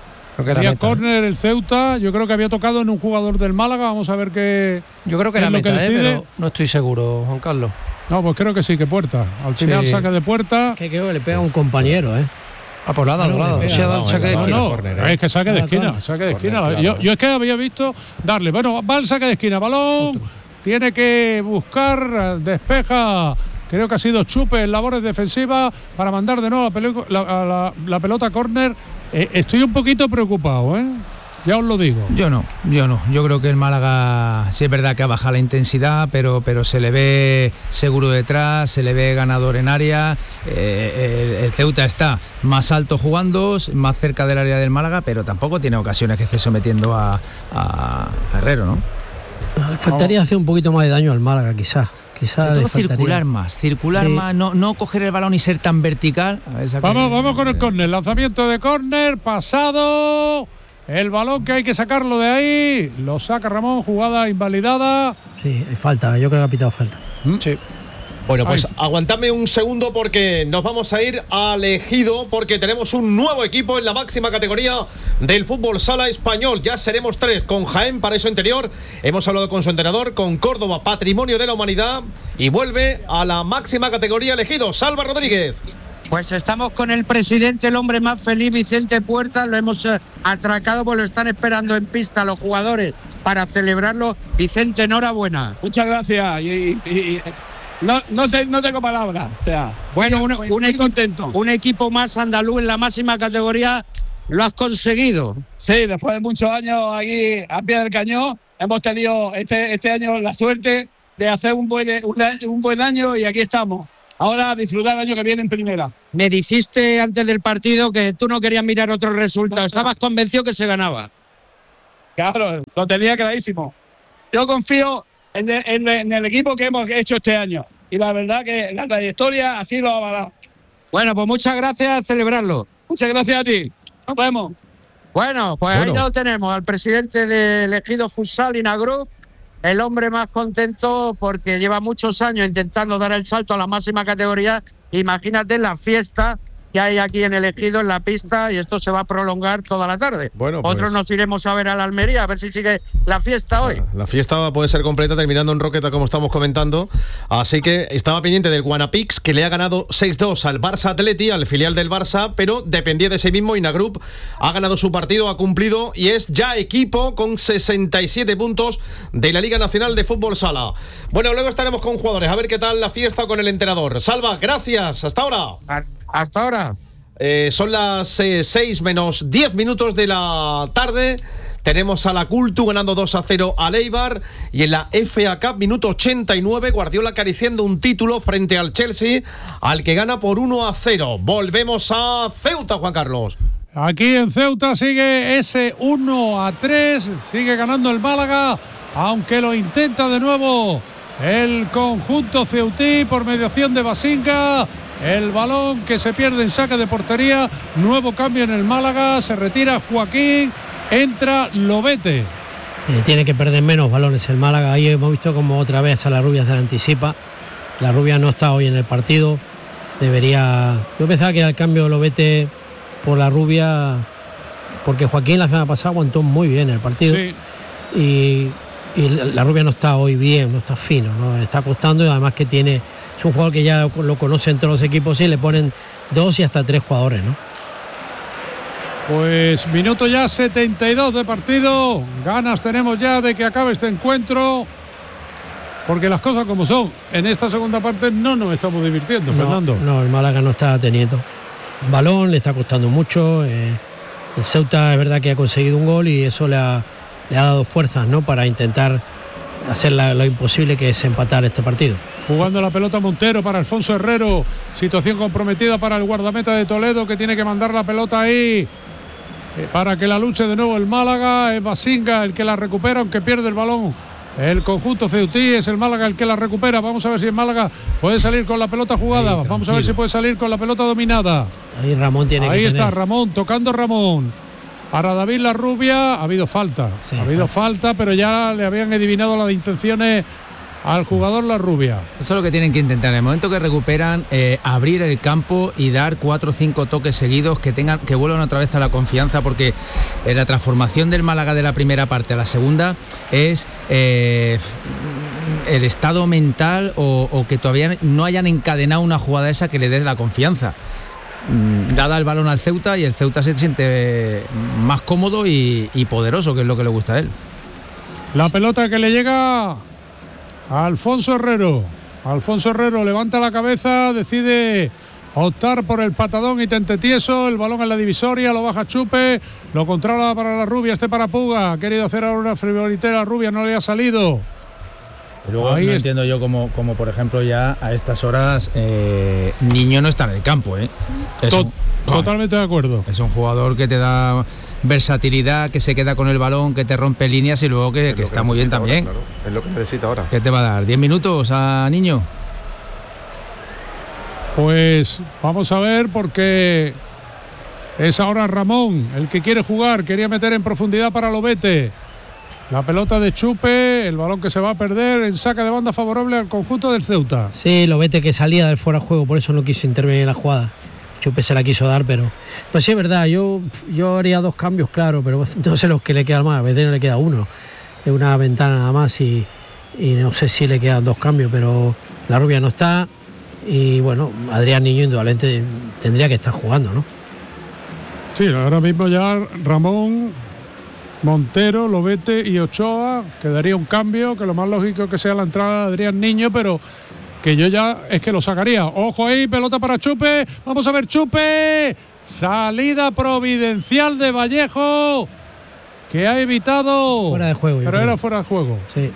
C: pedía córner el Ceuta. Yo creo que había tocado en un jugador del Málaga, vamos a ver qué.
F: Yo creo que era
C: lo
F: meta,
C: que
F: eh,
C: decide.
F: pero no estoy seguro, Juan Carlos.
C: No, pues creo que sí, que puerta. Al final
F: Sí.
C: saque de puerta.
D: Que creo que le pega a un compañero, ¿eh?
F: Ah, pues lo ha dado,
D: No,
F: lo ha dado.
D: le
F: Sí, ha dado
A: no,
F: un saque de
A: no,
F: esquina.
C: No,
A: córner,
C: no,
A: ¿eh?
C: es que saque de
D: Ah,
C: esquina,
D: córner.
C: saque de
A: Córner,
C: esquina.
A: claro.
C: Yo, yo es que había visto darle. Bueno, va el saque de esquina, balón. Otro. Tiene que buscar, despeja. Creo que ha sido Chupe en labores defensivas para mandar de nuevo la, pelo, la, la, la pelota a córner. Eh, estoy un poquito preocupado, ¿eh? Ya os lo digo.
E: Yo no, yo no. Yo creo que el Málaga, sí es verdad que ha bajado la intensidad, pero, pero se le ve seguro detrás, se le ve ganador en área. Eh, el, el Ceuta está más alto jugando, más cerca del área del Málaga, pero tampoco tiene ocasiones que esté sometiendo a, a Herrero, ¿no?
D: Le faltaría hacer un poquito más de daño al Málaga, quizás. Quizás
E: Todo
D: le faltaría.
E: circular más, circular
D: Sí.
E: más, no, no coger el balón y ser tan vertical. A ver, saca-
C: Vamos, vamos con el córner. Lanzamiento de córner, pasado. El balón que hay que sacarlo de ahí. Lo saca Ramón, jugada invalidada.
D: Sí, hay falta, yo creo que ha pitado falta.
F: Sí.
A: Bueno, pues
C: Ay.
A: aguantadme un segundo porque nos vamos a ir al Ejido porque tenemos un nuevo equipo en la máxima categoría del fútbol sala español. Ya seremos tres con Jaén, Paraíso Interior. Hemos hablado con su entrenador, con Córdoba, Patrimonio de la Humanidad, y vuelve a la máxima categoría el Ejido. Salva Rodríguez.
B: Pues estamos con el presidente, el hombre más feliz, Vicente Puerta. Lo hemos eh, atracado, pues lo están esperando en pista los jugadores para celebrarlo. Vicente, enhorabuena.
G: Muchas gracias. Y, y- y- no, no sé, no tengo palabras. O sea,
B: Bueno, un,
G: muy,
B: un
G: muy
B: equipo,
G: contento.
B: un equipo más andaluz en la máxima categoría, lo has conseguido.
G: Sí, después de muchos años aquí a pie del cañón, hemos tenido este, este año la suerte de hacer un buen, un, un buen año y aquí estamos. Ahora a disfrutar el año que viene en primera.
B: Me dijiste antes del partido que tú no querías mirar otro resultado, estabas convencido que se ganaba.
G: Claro, lo tenía clarísimo. Yo confío en el, en, el, en el equipo que hemos hecho este año. Y la verdad que la trayectoria así lo ha avalado.
B: Bueno, pues muchas gracias, a celebrarlo.
G: Muchas gracias a ti. Nos vemos.
B: Bueno, pues
A: Bueno.
B: ahí lo tenemos, al presidente del Ejido Futsal Inagroup, el hombre más contento porque lleva muchos años intentando dar el salto a la máxima categoría. Imagínate la fiesta que hay aquí en el Ejido, en la pista, y esto se va a prolongar toda la tarde.
A: Bueno, pues-
B: Otros nos iremos a ver a la Almería, a ver si sigue la fiesta hoy.
A: La fiesta puede ser completa terminando en Roqueta, como estamos comentando. Así que estaba pendiente del Guanapix, que le ha ganado seis dos al Barça Atleti, al filial del Barça, pero dependía de sí mismo. Inagroup ha ganado su partido, ha cumplido y es ya equipo con sesenta y siete puntos de la Liga Nacional de Fútbol Sala. Bueno, luego estaremos con jugadores, a ver qué tal la fiesta con el entrenador. Salva, gracias. Hasta ahora.
B: Hasta ahora.
A: Eh, son las seis menos diez minutos de la tarde. tenemos a la Cultu ganando dos a cero al Eibar, y en la F A Cup, minuto ochenta y nueve, Guardiola acariciando un título frente al Chelsea, al que gana por uno a cero. Volvemos a Ceuta, Juan Carlos.
C: Aquí en Ceuta sigue ese uno a tres, sigue ganando el Málaga, aunque lo intenta de nuevo el conjunto ceutí por mediación de Basinga. El balón que se pierde en saque de portería. Nuevo cambio en el Málaga. Se retira Joaquín. Entra Lobete.
D: Sí, tiene que perder menos balones el Málaga. Ahí hemos visto como otra vez a la Rubia se la anticipa. La Rubia no está hoy en el partido. Debería... Yo pensaba que era el cambio Lobete por la Rubia, porque Joaquín la semana pasada aguantó muy bien el partido.
C: Sí.
D: Y... y la Rubia no está hoy bien, no está fino, ¿no? Está costando, y además que tiene, es un jugador que ya lo, lo conocen todos los equipos, y le ponen dos y hasta tres jugadores, ¿no?
C: Pues minuto ya setenta y dos de partido. Ganas tenemos ya de que acabe este encuentro, porque las cosas como son, en esta segunda parte no nos estamos divirtiendo,
D: no,
C: Fernando.
D: No, el Málaga no está teniendo balón, le está costando mucho. eh, el Ceuta es verdad que ha conseguido un gol y eso le ha le ha dado fuerzas, ¿no?, para intentar hacer la, lo imposible, que es empatar este partido.
C: Jugando la pelota Montero para Alfonso Herrero, situación comprometida para el guardameta de Toledo, que tiene que mandar la pelota ahí eh, para que la luche de nuevo el Málaga. Es Basinga el que la recupera, aunque pierde el balón el conjunto ceutí. Es el Málaga el que la recupera. Vamos a ver si el Málaga puede salir con la pelota jugada. Ahí, vamos a ver si puede salir con la pelota dominada.
D: Ahí Ramón tiene
C: ahí
D: que
C: está
D: tener.
C: Ramón, tocando Ramón. Para David La Rubia ha habido falta,
D: sí,
C: ha habido falta, pero ya le habían adivinado las intenciones al jugador La Rubia.
E: Eso es lo que tienen que intentar. En el momento que recuperan, eh, abrir el campo y dar cuatro o cinco toques seguidos que tengan, que vuelvan otra vez a la confianza, porque eh, la transformación del Málaga de la primera parte a la segunda es eh, el estado mental, o, o que todavía no hayan encadenado una jugada esa que le dé la confianza. Dada el balón al Ceuta, y el Ceuta se siente más cómodo y, y poderoso, que es lo que le gusta a él.
C: La pelota que le llega a Alfonso Herrero. Alfonso Herrero levanta la cabeza, decide optar por el patadón y tente tieso. El balón en la divisoria, lo baja Chupe, lo controla para La Rubia, este para Puga. Ha querido hacer ahora una frivolitera a Rubia, no le ha salido.
E: Y luego ahí no es... entiendo yo como, como por ejemplo ya a estas horas eh, Niño no está en el campo, ¿eh? Es
C: Tot-
E: un,
C: totalmente de acuerdo.
E: Es un jugador que te da versatilidad, que se queda con el balón, que te rompe líneas, y luego que, que está muy bien
A: ahora,
E: también.
A: Claro. Es lo que necesita ahora.
E: ¿Qué te va a dar? ¿diez minutos a Niño?
C: Pues vamos a ver, porque es ahora Ramón el que quiere jugar, quería meter en profundidad para Lobete. La pelota de Chupe, el balón que se va a perder en saque de banda favorable al conjunto del Ceuta.
D: Sí, Lobete que salía del fuera de juego, por eso no quiso intervenir en la jugada. Chupe se la quiso dar, pero... Pues sí, es verdad, yo, yo haría dos cambios, claro, pero no sé los que le quedan más, a veces no le queda uno. Es una ventana nada más y, y no sé si le quedan dos cambios, pero La Rubia no está y bueno, Adrián Niño indudablemente tendría que estar jugando, ¿no?
C: Sí, ahora mismo ya Ramón, Montero, Lobete y Ochoa, quedaría un cambio, que lo más lógico que sea la entrada de Adrián Niño, pero que yo ya es que lo sacaría. Ojo ahí, pelota para Chupe, vamos a ver Chupe, salida providencial de Vallejo, que ha evitado...
D: Fuera de juego.
C: Pero
D: creo.
C: era fuera de juego.
D: Sí.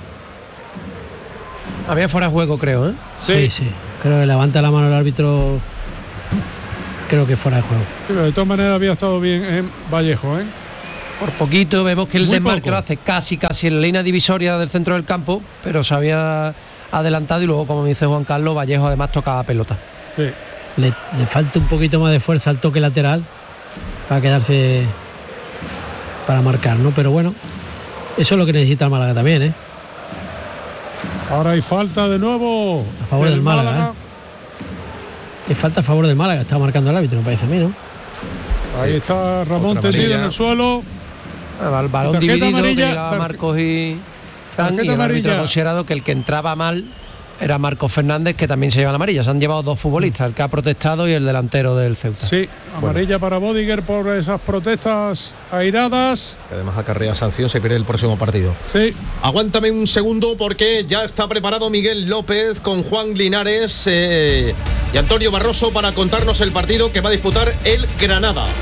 F: Había fuera de juego, creo, ¿eh?
C: Sí.
D: sí, sí. Creo que levanta la mano el árbitro, creo que fuera de juego.
C: Sí, pero de todas maneras había estado bien en Vallejo, ¿eh?
F: Por poquito vemos que el
C: Muy
F: desmarque
C: poco.
F: lo hace casi casi en la línea divisoria del centro del campo, pero se había adelantado y luego, como dice Juan Carlos, Vallejo además tocaba pelota.
C: Sí.
D: Le, le falta un poquito más de fuerza al toque lateral para quedarse, para marcar, ¿no? Pero bueno, eso es lo que necesita el Málaga también, ¿eh?
C: Ahora hay falta de nuevo
D: A favor del Málaga, ¿eh? Es falta a favor del Málaga, está marcando el árbitro, me parece a mí, ¿no?
C: Ahí
A: Sí.
C: está Ramón
A: Otra
C: tendido
A: amarilla.
C: en el suelo.
F: El balón
C: Tarjeta
F: dividido,
C: amarilla,
F: que llegaba
C: tarje-
F: Marcos y Tan,
C: tarjeta
F: y el árbitro
C: amarilla.
F: ha considerado que el que entraba mal era Marcos Fernández, que también se lleva la amarilla. Se han llevado dos futbolistas, el que ha protestado y el delantero del Ceuta.
C: Sí, amarilla para Bodiger por esas protestas airadas.
A: Que además acarrea sanción, se pierde el próximo partido.
C: Sí,
A: Aguántame un segundo, porque ya está preparado Miguel López con Juan Linares eh, y Antonio Barroso para contarnos el partido que va a disputar el Granada.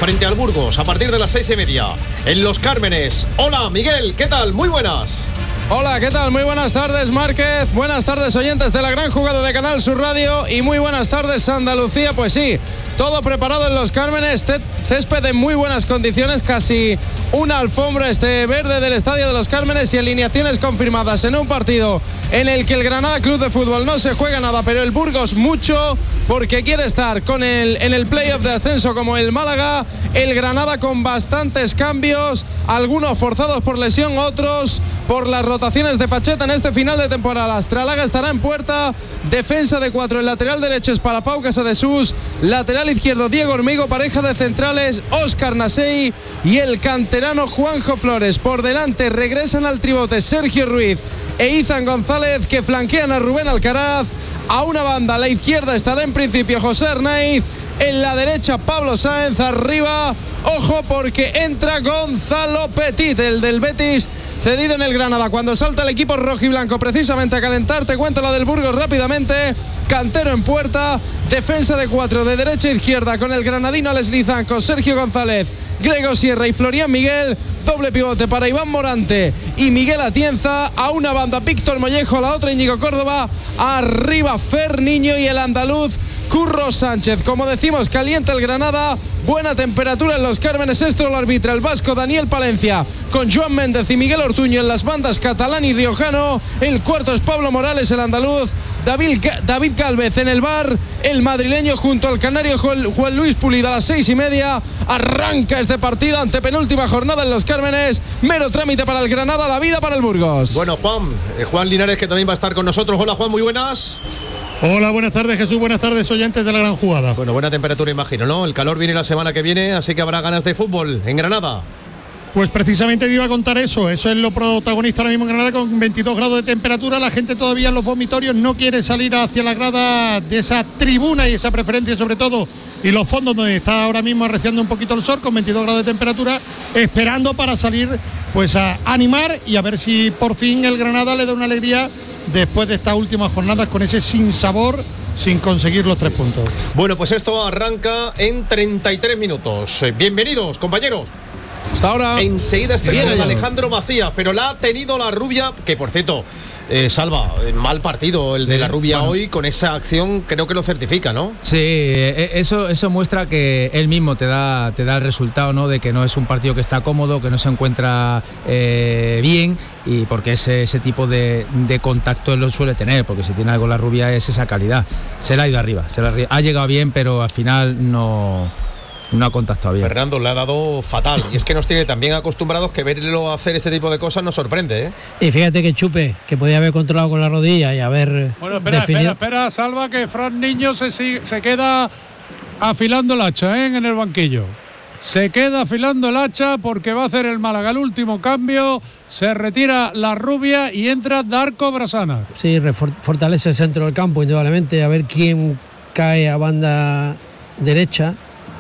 A: frente al Burgos a partir de las seis y media en Los Cármenes. Hola Miguel, ¿qué tal? Muy buenas.
H: Hola, ¿qué tal? Muy buenas tardes, Márquez. Buenas tardes, oyentes de la gran jugada de Canal Sur Radio. Y muy buenas tardes, Andalucía. Pues sí, todo preparado en Los Cármenes. Césped en muy buenas condiciones. Casi una alfombra este verde del Estadio de Los Cármenes y alineaciones confirmadas en un partido en el que el Granada Club de Fútbol no se juega nada, pero el Burgos mucho, porque quiere estar con el, en el playoff de ascenso como el Málaga. El Granada con bastantes cambios, algunos forzados por lesión, otros por las rotaciones de Pacheta en este final de temporada. Astralaga estará en puerta, defensa de cuatro, el lateral derecho es para Pau Casadesús, lateral izquierdo Diego Hormigo, pareja de centrales Óscar Nasei y el canterano Juanjo Flores. Por delante regresan al tribote Sergio Ruiz e Izan González, que flanquean a Rubén Alcaraz. A una banda, a la izquierda estará en principio José Arnaiz, en la derecha Pablo Sáenz, arriba, ojo porque entra Gonzalo Petit, el del Betis, cedido en el Granada. Cuando salta el equipo rojiblanco precisamente a calentar, te cuento la del Burgos rápidamente. Cantero en puerta, defensa de cuatro de derecha a izquierda con el granadino Alex Lizanco, Sergio González, Grego Sierra y Florian Miguel. Doble pivote para Iván Morante y Miguel Atienza. A una banda Víctor Mollejo, a la otra Íñigo Córdoba, arriba Fer Niño y el andaluz Curro Sánchez. Como decimos, calienta el Granada, buena temperatura en Los Cármenes. Esto lo arbitra el vasco Daniel Palencia con Joan Méndez y Miguel Ortuño en las bandas catalán y riojano. El cuarto es Pablo Morales, el andaluz. David, David Gálvez en el bar, el madrileño junto al canario Juan Luis Pulido. A las seis y media arranca este partido, ante penúltima jornada en Los Cármenes. Mero trámite para el Granada, la vida para el Burgos.
A: Bueno, Juan, eh, Juan Linares, que también va a estar con nosotros. Hola Juan, muy buenas.
I: Hola, buenas tardes Jesús, buenas tardes oyentes de la gran jugada.
A: Bueno, buena temperatura imagino, ¿no? El calor viene la semana que viene, así que habrá ganas de fútbol en Granada.
I: Pues precisamente te iba a contar eso, eso es lo protagonista ahora mismo en Granada, con veintidós grados de temperatura. La gente todavía en los vomitorios no quiere salir hacia la grada de esa tribuna y esa preferencia sobre todo, y los fondos donde está ahora mismo arreciando un poquito el sol, con veintidós grados de temperatura, esperando para salir pues a animar y a ver si por fin el Granada le da una alegría después de estas últimas jornadas con ese sinsabor, sin conseguir los tres puntos.
A: Bueno, pues esto arranca en treinta y tres minutos. Bienvenidos, compañeros.
H: Hasta ahora.
A: Enseguida está con Alejandro Macías, pero la ha tenido la rubia, que por cierto, eh, Salva, mal partido el sí, de la rubia bueno. Hoy, con esa acción creo que lo certifica, ¿no?
E: Sí, eso, eso muestra que él mismo te da, te da el resultado, ¿no? De que no es un partido que está cómodo, que no se encuentra eh, bien, y porque ese, ese tipo de, de contacto él lo suele tener, porque si tiene algo la rubia es esa calidad. Se la ha ido arriba, se la ha llegado bien, pero al final no... No ha contactado bien.
A: Fernando le ha dado fatal. Y es que nos tiene tan bien acostumbrados que verlo hacer este tipo de cosas nos sorprende, ¿eh?
D: Y fíjate que Chupe, que podía haber controlado con la rodilla y haber
C: Bueno, espera, definido... espera, espera, Salva, que Fran Niño se, se queda afilando el hacha, ¿eh? En el banquillo. Se queda afilando el hacha porque va a hacer el Málaga el último cambio. Se retira la rubia y entra Darko Brasana.
D: Sí, fortalece el centro del campo, indudablemente. A ver quién cae a banda derecha.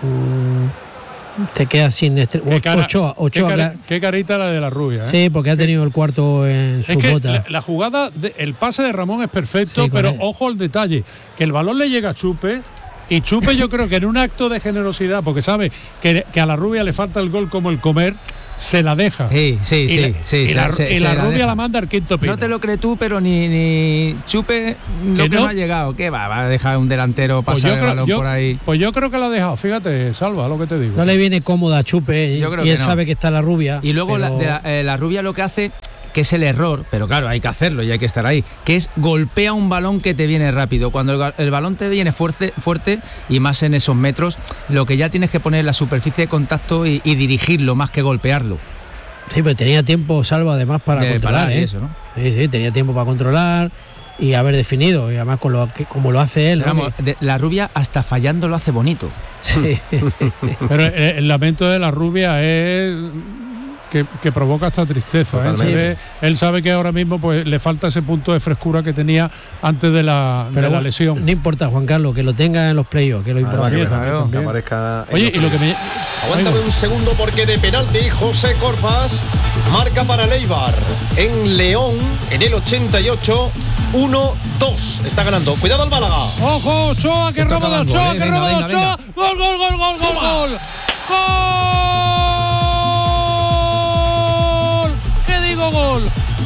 D: Te queda sin estre...
C: ¿Qué cara,
D: Ochoa, Ochoa
C: qué, cara, qué carita la de la rubia, ¿eh?
D: Sí, porque ha tenido el cuarto en su bota.
C: La, la jugada, de, el pase de Ramón es perfecto, sí, pero él. Ojo al detalle, que el balón le llega a Chupe. Y Chupe, yo creo que en un acto de generosidad, porque sabe que, que a la rubia le falta el gol como el comer, se la deja.
E: Sí, sí,
C: y
E: sí.
C: La,
E: sí
C: y
E: se,
C: la,
E: se,
C: y
E: se
C: la
E: la
C: rubia
E: deja.
C: la manda al quinto pino.
E: No te lo crees tú, pero ni, ni Chupe lo que, que no? no ha llegado. ¿Qué va? Va a dejar un delantero pasar pues el creo, balón
C: yo,
E: por ahí.
C: Pues yo creo que la ha dejado. Fíjate, Salva, lo que te digo.
D: No le viene cómoda a Chupe, yo creo y él no. sabe que está la rubia.
E: Y luego
D: pero...
E: la, de la, eh, la rubia lo que hace, que es el error, pero claro, hay que hacerlo y hay que estar ahí, que es golpea un balón que te viene rápido. Cuando el, el balón te viene fuerte, fuerte y más en esos metros, lo que ya tienes que poner la superficie de contacto y, y dirigirlo más que golpearlo.
D: Sí, pero tenía tiempo, Salva, además para
E: de
D: controlar,
E: parar
D: ¿eh?
E: y eso, ¿no?
D: Sí, sí, tenía tiempo para controlar y haber definido, y además con lo que, como lo hace él.
E: Pero vamos, de, la rubia hasta fallando lo hace bonito.
D: Sí.
C: Pero el, el lamento de la rubia es que, que provoca esta tristeza, ¿eh? Se ve, él sabe que ahora mismo pues le falta ese punto de frescura que tenía antes de la, de la lesión.
D: No importa, Juan Carlos, que lo tenga en los playoffs, que lo
A: ah,
D: importante.
A: Claro, que aparezca.
C: Oye, y lo que me...
A: Aguántame un segundo porque de penalti José Corpas marca para Leibar en León en el ochenta y ocho. uno dos. Está ganando. Cuidado al Málaga.
C: Ojo, Ochoa, que robo de Ochoa,
E: eh.
C: que robo de Ochoa. Gol, gol, gol, gol, gol, gol. ¡Gol! ¿Qué digo gol?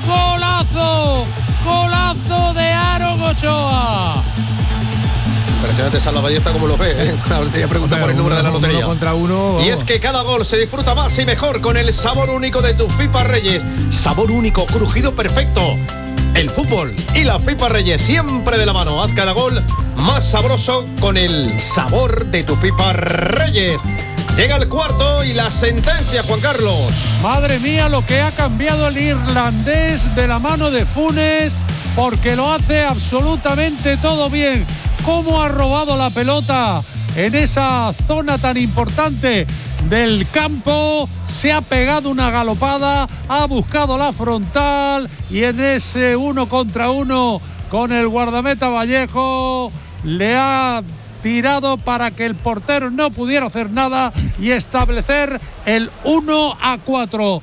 C: ¡Golazo! ¡Golazo de Aaron Ochoa!
A: Impresionante Salva Ballesta como lo ve, ¿eh? Ahora te voy a preguntar por el número de la lotería.
E: Uno contra uno.
A: Y es que cada gol se disfruta más y mejor con el sabor único de tus Pipas Reyes. Sabor único, crujido perfecto. El fútbol y las Pipas Reyes siempre de la mano. Haz cada gol más sabroso con el sabor de tus Pipas Reyes. Llega el cuarto y la sentencia, Juan Carlos.
C: Madre mía, lo que ha cambiado el irlandés de la mano de Funes, porque lo hace absolutamente todo bien. Cómo ha robado la pelota en esa zona tan importante del campo, se ha pegado una galopada, ha buscado la frontal y en ese uno contra uno con el guardameta Vallejo le ha tirado para que el portero no pudiera hacer nada y establecer el uno a cuatro.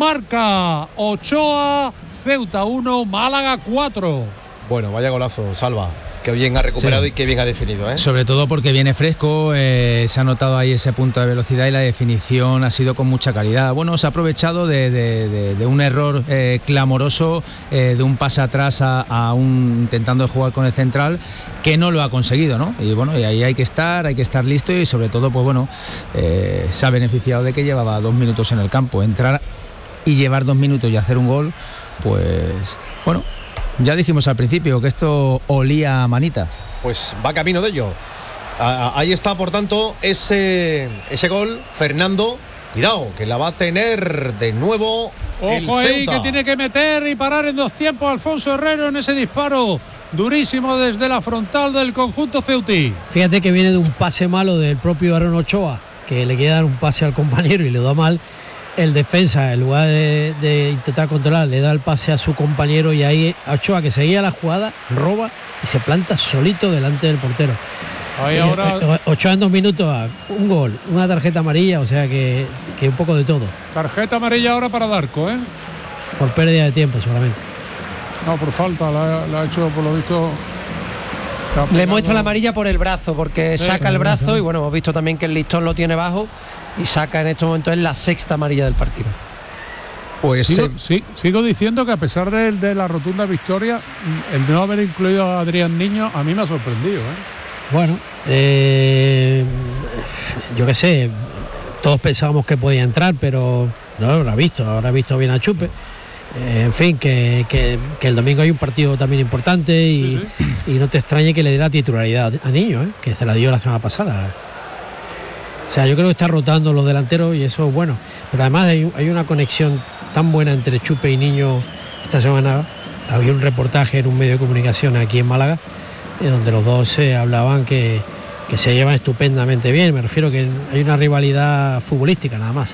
C: Marca Ochoa, Ceuta uno, Málaga cuatro.
A: Bueno, vaya golazo, Salva. Que bien ha recuperado, sí. Y que bien ha definido, ¿eh?
E: Sobre todo porque viene fresco, eh, se ha notado ahí ese punto de velocidad y la definición ha sido con mucha calidad. Bueno, se ha aprovechado de, de, de, de un error eh, clamoroso, eh, de un pase atrás a, a un intentando jugar con el central, que no lo ha conseguido, ¿no? Y bueno, y ahí hay que estar, hay que estar listo y sobre todo, pues bueno, eh, se ha beneficiado de que llevaba dos minutos en el campo. Entrar y llevar dos minutos y hacer un gol, pues bueno. Ya dijimos al principio que esto olía a manita.
A: Pues va camino de ello. Ah, ahí está, por tanto, ese, ese gol. Fernando, cuidado, que la va a tener de nuevo.
C: Ojo ahí, que tiene que meter y parar en dos tiempos Alfonso Herrero en ese disparo durísimo desde la frontal del conjunto ceutí.
D: Fíjate que viene de un pase malo del propio Aaron Ochoa, que le quiere dar un pase al compañero y le da mal. El defensa, en lugar de, de intentar controlar, le da el pase a su compañero y ahí Ochoa, que seguía la jugada, roba y se planta solito delante del portero.
C: Ahí eh, ahora...
D: Ochoa en dos minutos, un gol, una tarjeta amarilla, o sea que, que un poco de todo.
C: Tarjeta amarilla ahora para Darko, ¿eh?
D: Por pérdida de tiempo seguramente.
C: No, por falta, la, la ha hecho por lo visto...
F: Le muestra la amarilla por el brazo, porque sí, saca el brazo y bueno, hemos visto también que el listón lo tiene bajo y saca en estos momentos es la sexta amarilla del partido.
C: Pues sigo, sí, sigo diciendo que a pesar de, de la rotunda victoria, el no haber incluido a Adrián Niño a mí me ha sorprendido, ¿eh?
D: Bueno, eh, yo qué sé, todos pensábamos que podía entrar, pero no lo habrá visto, habrá visto bien a Chupe. Eh, en fin, que, que, que el domingo hay un partido también importante y, sí, sí. y no te extrañe que le dé la titularidad a Niño, ¿eh? Que se la dio la semana pasada. O sea, yo creo que está rotando los delanteros y eso es bueno. Pero además hay, hay una conexión tan buena entre Chupe y Niño. Esta semana había un reportaje en un medio de comunicación aquí en Málaga, eh, donde los dos se eh, hablaban que, que se llevan estupendamente bien. Me refiero que hay una rivalidad futbolística nada más.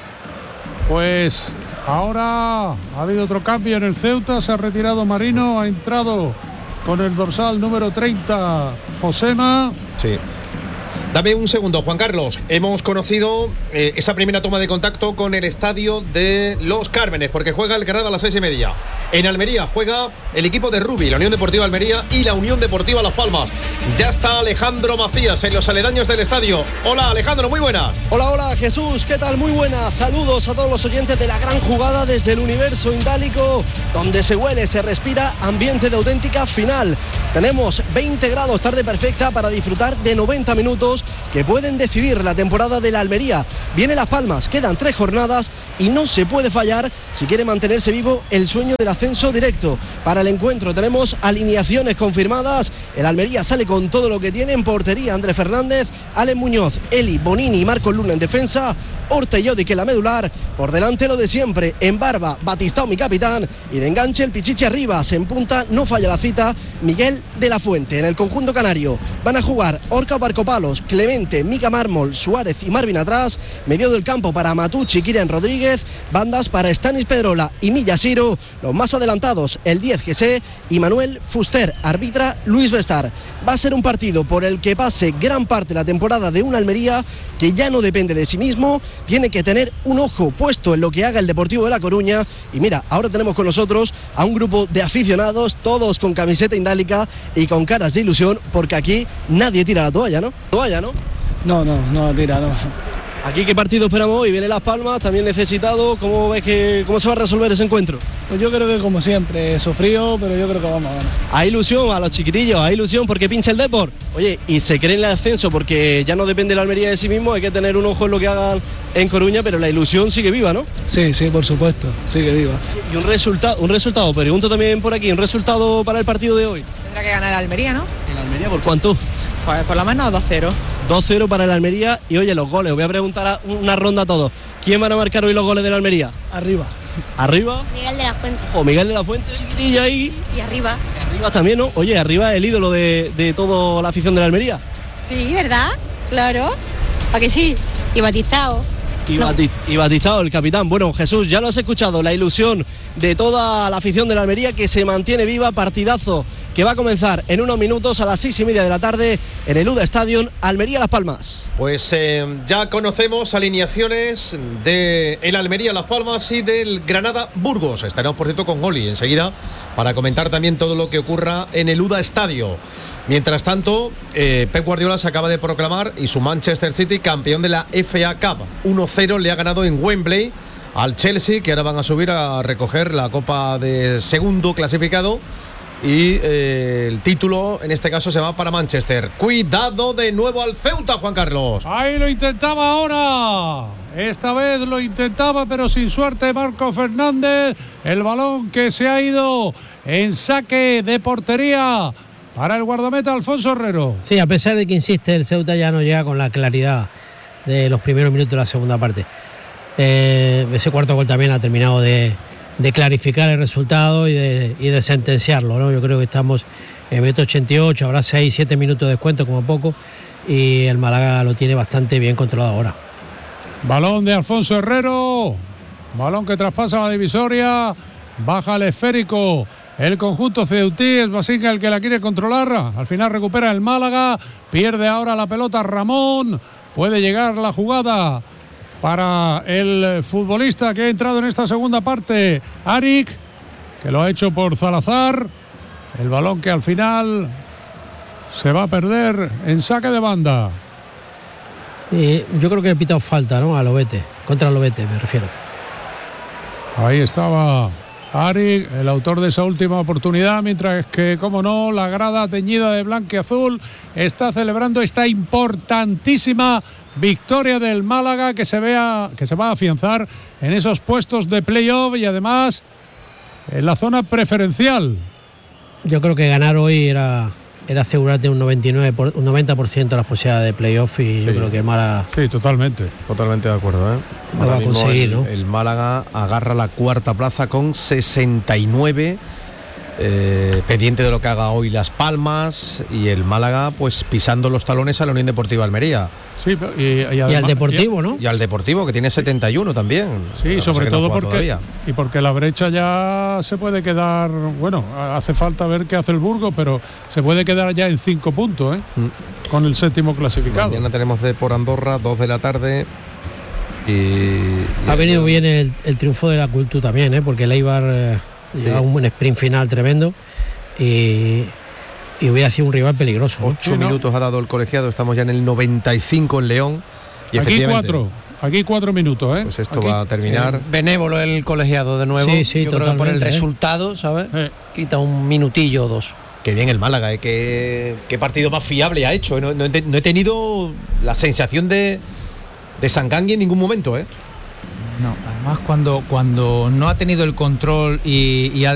C: Pues... ahora ha habido otro cambio en el Ceuta, se ha retirado Marino, ha entrado con el dorsal número treinta, Josema.
A: Sí. Dame un segundo, Juan Carlos. Hemos conocido eh, esa primera toma de contacto con el estadio de Los Cármenes, porque juega el Granada a las seis y media. En Almería juega el equipo de Rubi, la Unión Deportiva Almería y la Unión Deportiva Las Palmas. Ya está Alejandro Macías en los aledaños del estadio. Hola, Alejandro, muy buenas.
J: Hola, hola, Jesús, ¿qué tal? Muy buenas. Saludos a todos los oyentes de la gran jugada desde el universo indálico, donde se huele, se respira ambiente de auténtica final. Tenemos veinte grados, tarde perfecta para disfrutar de noventa minutos que pueden decidir la temporada de la Almería. Viene Las Palmas, quedan tres jornadas y no se puede fallar si quiere mantenerse vivo el sueño del ascenso directo. Para el encuentro tenemos alineaciones confirmadas. El Almería sale con todo lo que tiene en portería: Andrés Fernández, Alen Muñoz, Eli, Bonini y Marcos Luna en defensa, Horta y Yodi que la medular, por delante lo de siempre, en barba Batistao mi capitán y de enganche el Pichichi Arribas, en punta no falla la cita Miguel de la Fuente. En el conjunto canario van a jugar Orca Barcopalos, Clemente, Mica Mármol, Suárez y Marvin atrás, medio del campo para Matucci, Kirian Rodríguez, bandas para Stanis Pedrola y Milla Siro, los más adelantados el diez G C y Manuel Fuster, arbitra Luis Bestar. Va a ser un partido por el que pase gran parte de la temporada de una Almería que ya no depende de sí mismo, tiene que tener un ojo puesto en lo que haga el Deportivo de La Coruña. Y mira, ahora tenemos con nosotros a un grupo de aficionados, todos con camiseta indálica y con caras de ilusión, porque aquí nadie tira la toalla, ¿no? Toalla, ¿no?
K: No, no, no tira, no.
J: ¿Aquí qué partido esperamos hoy? Viene Las Palmas, también necesitado. ¿Cómo ves que cómo se va a resolver ese encuentro?
K: Pues yo creo que como siempre, sufrido, pero yo creo que vamos a ganar.
J: Hay ilusión a los chiquitillos, hay ilusión porque pincha el Depor. Oye, y se cree en el ascenso porque ya no depende la Almería de sí mismo, hay que tener un ojo en lo que hagan en Coruña, pero la ilusión sigue viva, ¿no?
K: Sí, sí, por supuesto, sigue viva.
J: Y un resultado, un resultado, pregunto también por aquí, un resultado para el partido de hoy.
L: Tendrá que ganar la Almería, ¿no?
J: ¿El Almería por cuánto?
L: Pues por lo menos dos cero.
J: dos cero para el Almería. Y oye, los goles, os voy a preguntar a una ronda a todos. ¿Quién van a marcar hoy los goles del Almería?
K: Arriba.
J: ¿Arriba?
M: Miguel de la Fuente.
J: Ojo, Miguel de la Fuente, y ahí.
M: Y arriba.
J: Arriba también, ¿no? Oye, arriba el ídolo de, de toda la afición de la Almería.
M: Sí, ¿verdad? Claro. ¿Para que sí? Y Batistao.
J: Y,
M: no.
J: Batist, y Batistao, el capitán. Bueno, Jesús, ya lo has escuchado, la ilusión de toda la afición de la Almería que se mantiene viva, partidazo que va a comenzar en unos minutos a las seis y media de la tarde en el U D A Stadium, Almería Las Palmas.
A: Pues eh, ya conocemos alineaciones de el Almería Las Palmas y del Granada Burgos. Estaremos, por cierto, con Oli enseguida para comentar también todo lo que ocurra en el U D A Estadio. Mientras tanto, eh, Pep Guardiola se acaba de proclamar y su Manchester City campeón de la F A Cup. uno cero le ha ganado en Wembley al Chelsea, que ahora van a subir a recoger la Copa de segundo clasificado. Y eh, el título en este caso se va para Manchester. Cuidado de nuevo al Ceuta, Juan Carlos.
C: Ahí lo intentaba ahora. Esta vez lo intentaba, pero sin suerte Marco Fernández. El balón que se ha ido en saque de portería para el guardameta Alfonso Herrero.
D: Sí, a pesar de que insiste, el Ceuta ya no llega con la claridad de los primeros minutos de la segunda parte. Eh, ese cuarto gol también ha terminado de, de clarificar el resultado y de, y de sentenciarlo, ¿no? Yo creo que estamos en el minuto ochenta y ocho, habrá seis siete minutos de descuento como poco, y el Málaga lo tiene bastante bien controlado ahora.
C: Balón de Alfonso Herrero, balón que traspasa la divisoria, baja el esférico el conjunto ceutí, es Basinga el que la quiere controlar, al final recupera el Málaga, pierde ahora la pelota Ramón, puede llegar la jugada para el futbolista que ha entrado en esta segunda parte, Arik, que lo ha hecho por Salazar, el balón que al final se va a perder en saque de banda.
D: Y yo creo que he pitado falta, ¿no? A Lobete, contra Lobete me refiero.
C: Ahí estaba Arik, el autor de esa última oportunidad, mientras que, como no, la grada teñida de blanco y azul está celebrando esta importantísima victoria del Málaga que se vea, que se va a afianzar en esos puestos de playoff y además en la zona preferencial.
D: Yo creo que ganar hoy era, era asegurarte un noventa y nueve por, un noventa por ciento de las posibilidades de playoff, y sí, yo creo que el Málaga...
C: Sí, totalmente.
A: Totalmente de acuerdo, ¿eh?
D: Lo va a conseguir,
A: el,
D: ¿no?
A: El Málaga agarra la cuarta plaza con sesenta y nueve, eh, pendiente de lo que haga hoy Las Palmas, y el Málaga pues pisando los talones a la Unión Deportiva Almería.
C: Sí, y, y, además,
D: y al Deportivo, ¿no?
A: Y al Deportivo, que tiene setenta y uno también.
C: Sí, sobre todo porque y porque la brecha ya se puede quedar, bueno, hace falta ver qué hace el Burgos, pero se puede quedar ya en cinco puntos, ¿eh? Mm. Con el séptimo clasificado.
A: Mañana tenemos de por Andorra, dos de la tarde. Y, y
D: ha venido bien el, el triunfo de la Cultu también, ¿eh? Porque el Eibar eh, sí. lleva un buen sprint final tremendo y, y hubiera sido un rival peligroso.
A: Ocho
C: sí,
A: minutos
C: ¿no?
A: ha dado el colegiado, estamos ya en el noventa y cinco en León. Y
C: aquí cuatro, aquí cuatro minutos, ¿eh?
A: Pues esto
F: aquí,
A: va a terminar.
F: Sí, benévolo el colegiado de nuevo.
D: Sí, sí,
F: yo creo que por el
D: ¿eh?
F: resultado, ¿sabes?
C: Eh.
F: Quita un minutillo o dos.
A: Qué bien el Málaga, ¿eh? Qué, qué partido más fiable ha hecho, ¿eh? No, no, he, no he tenido la sensación de, de Sangangui en ningún momento, ¿eh?
E: No, además cuando, cuando no ha tenido el control y, y ha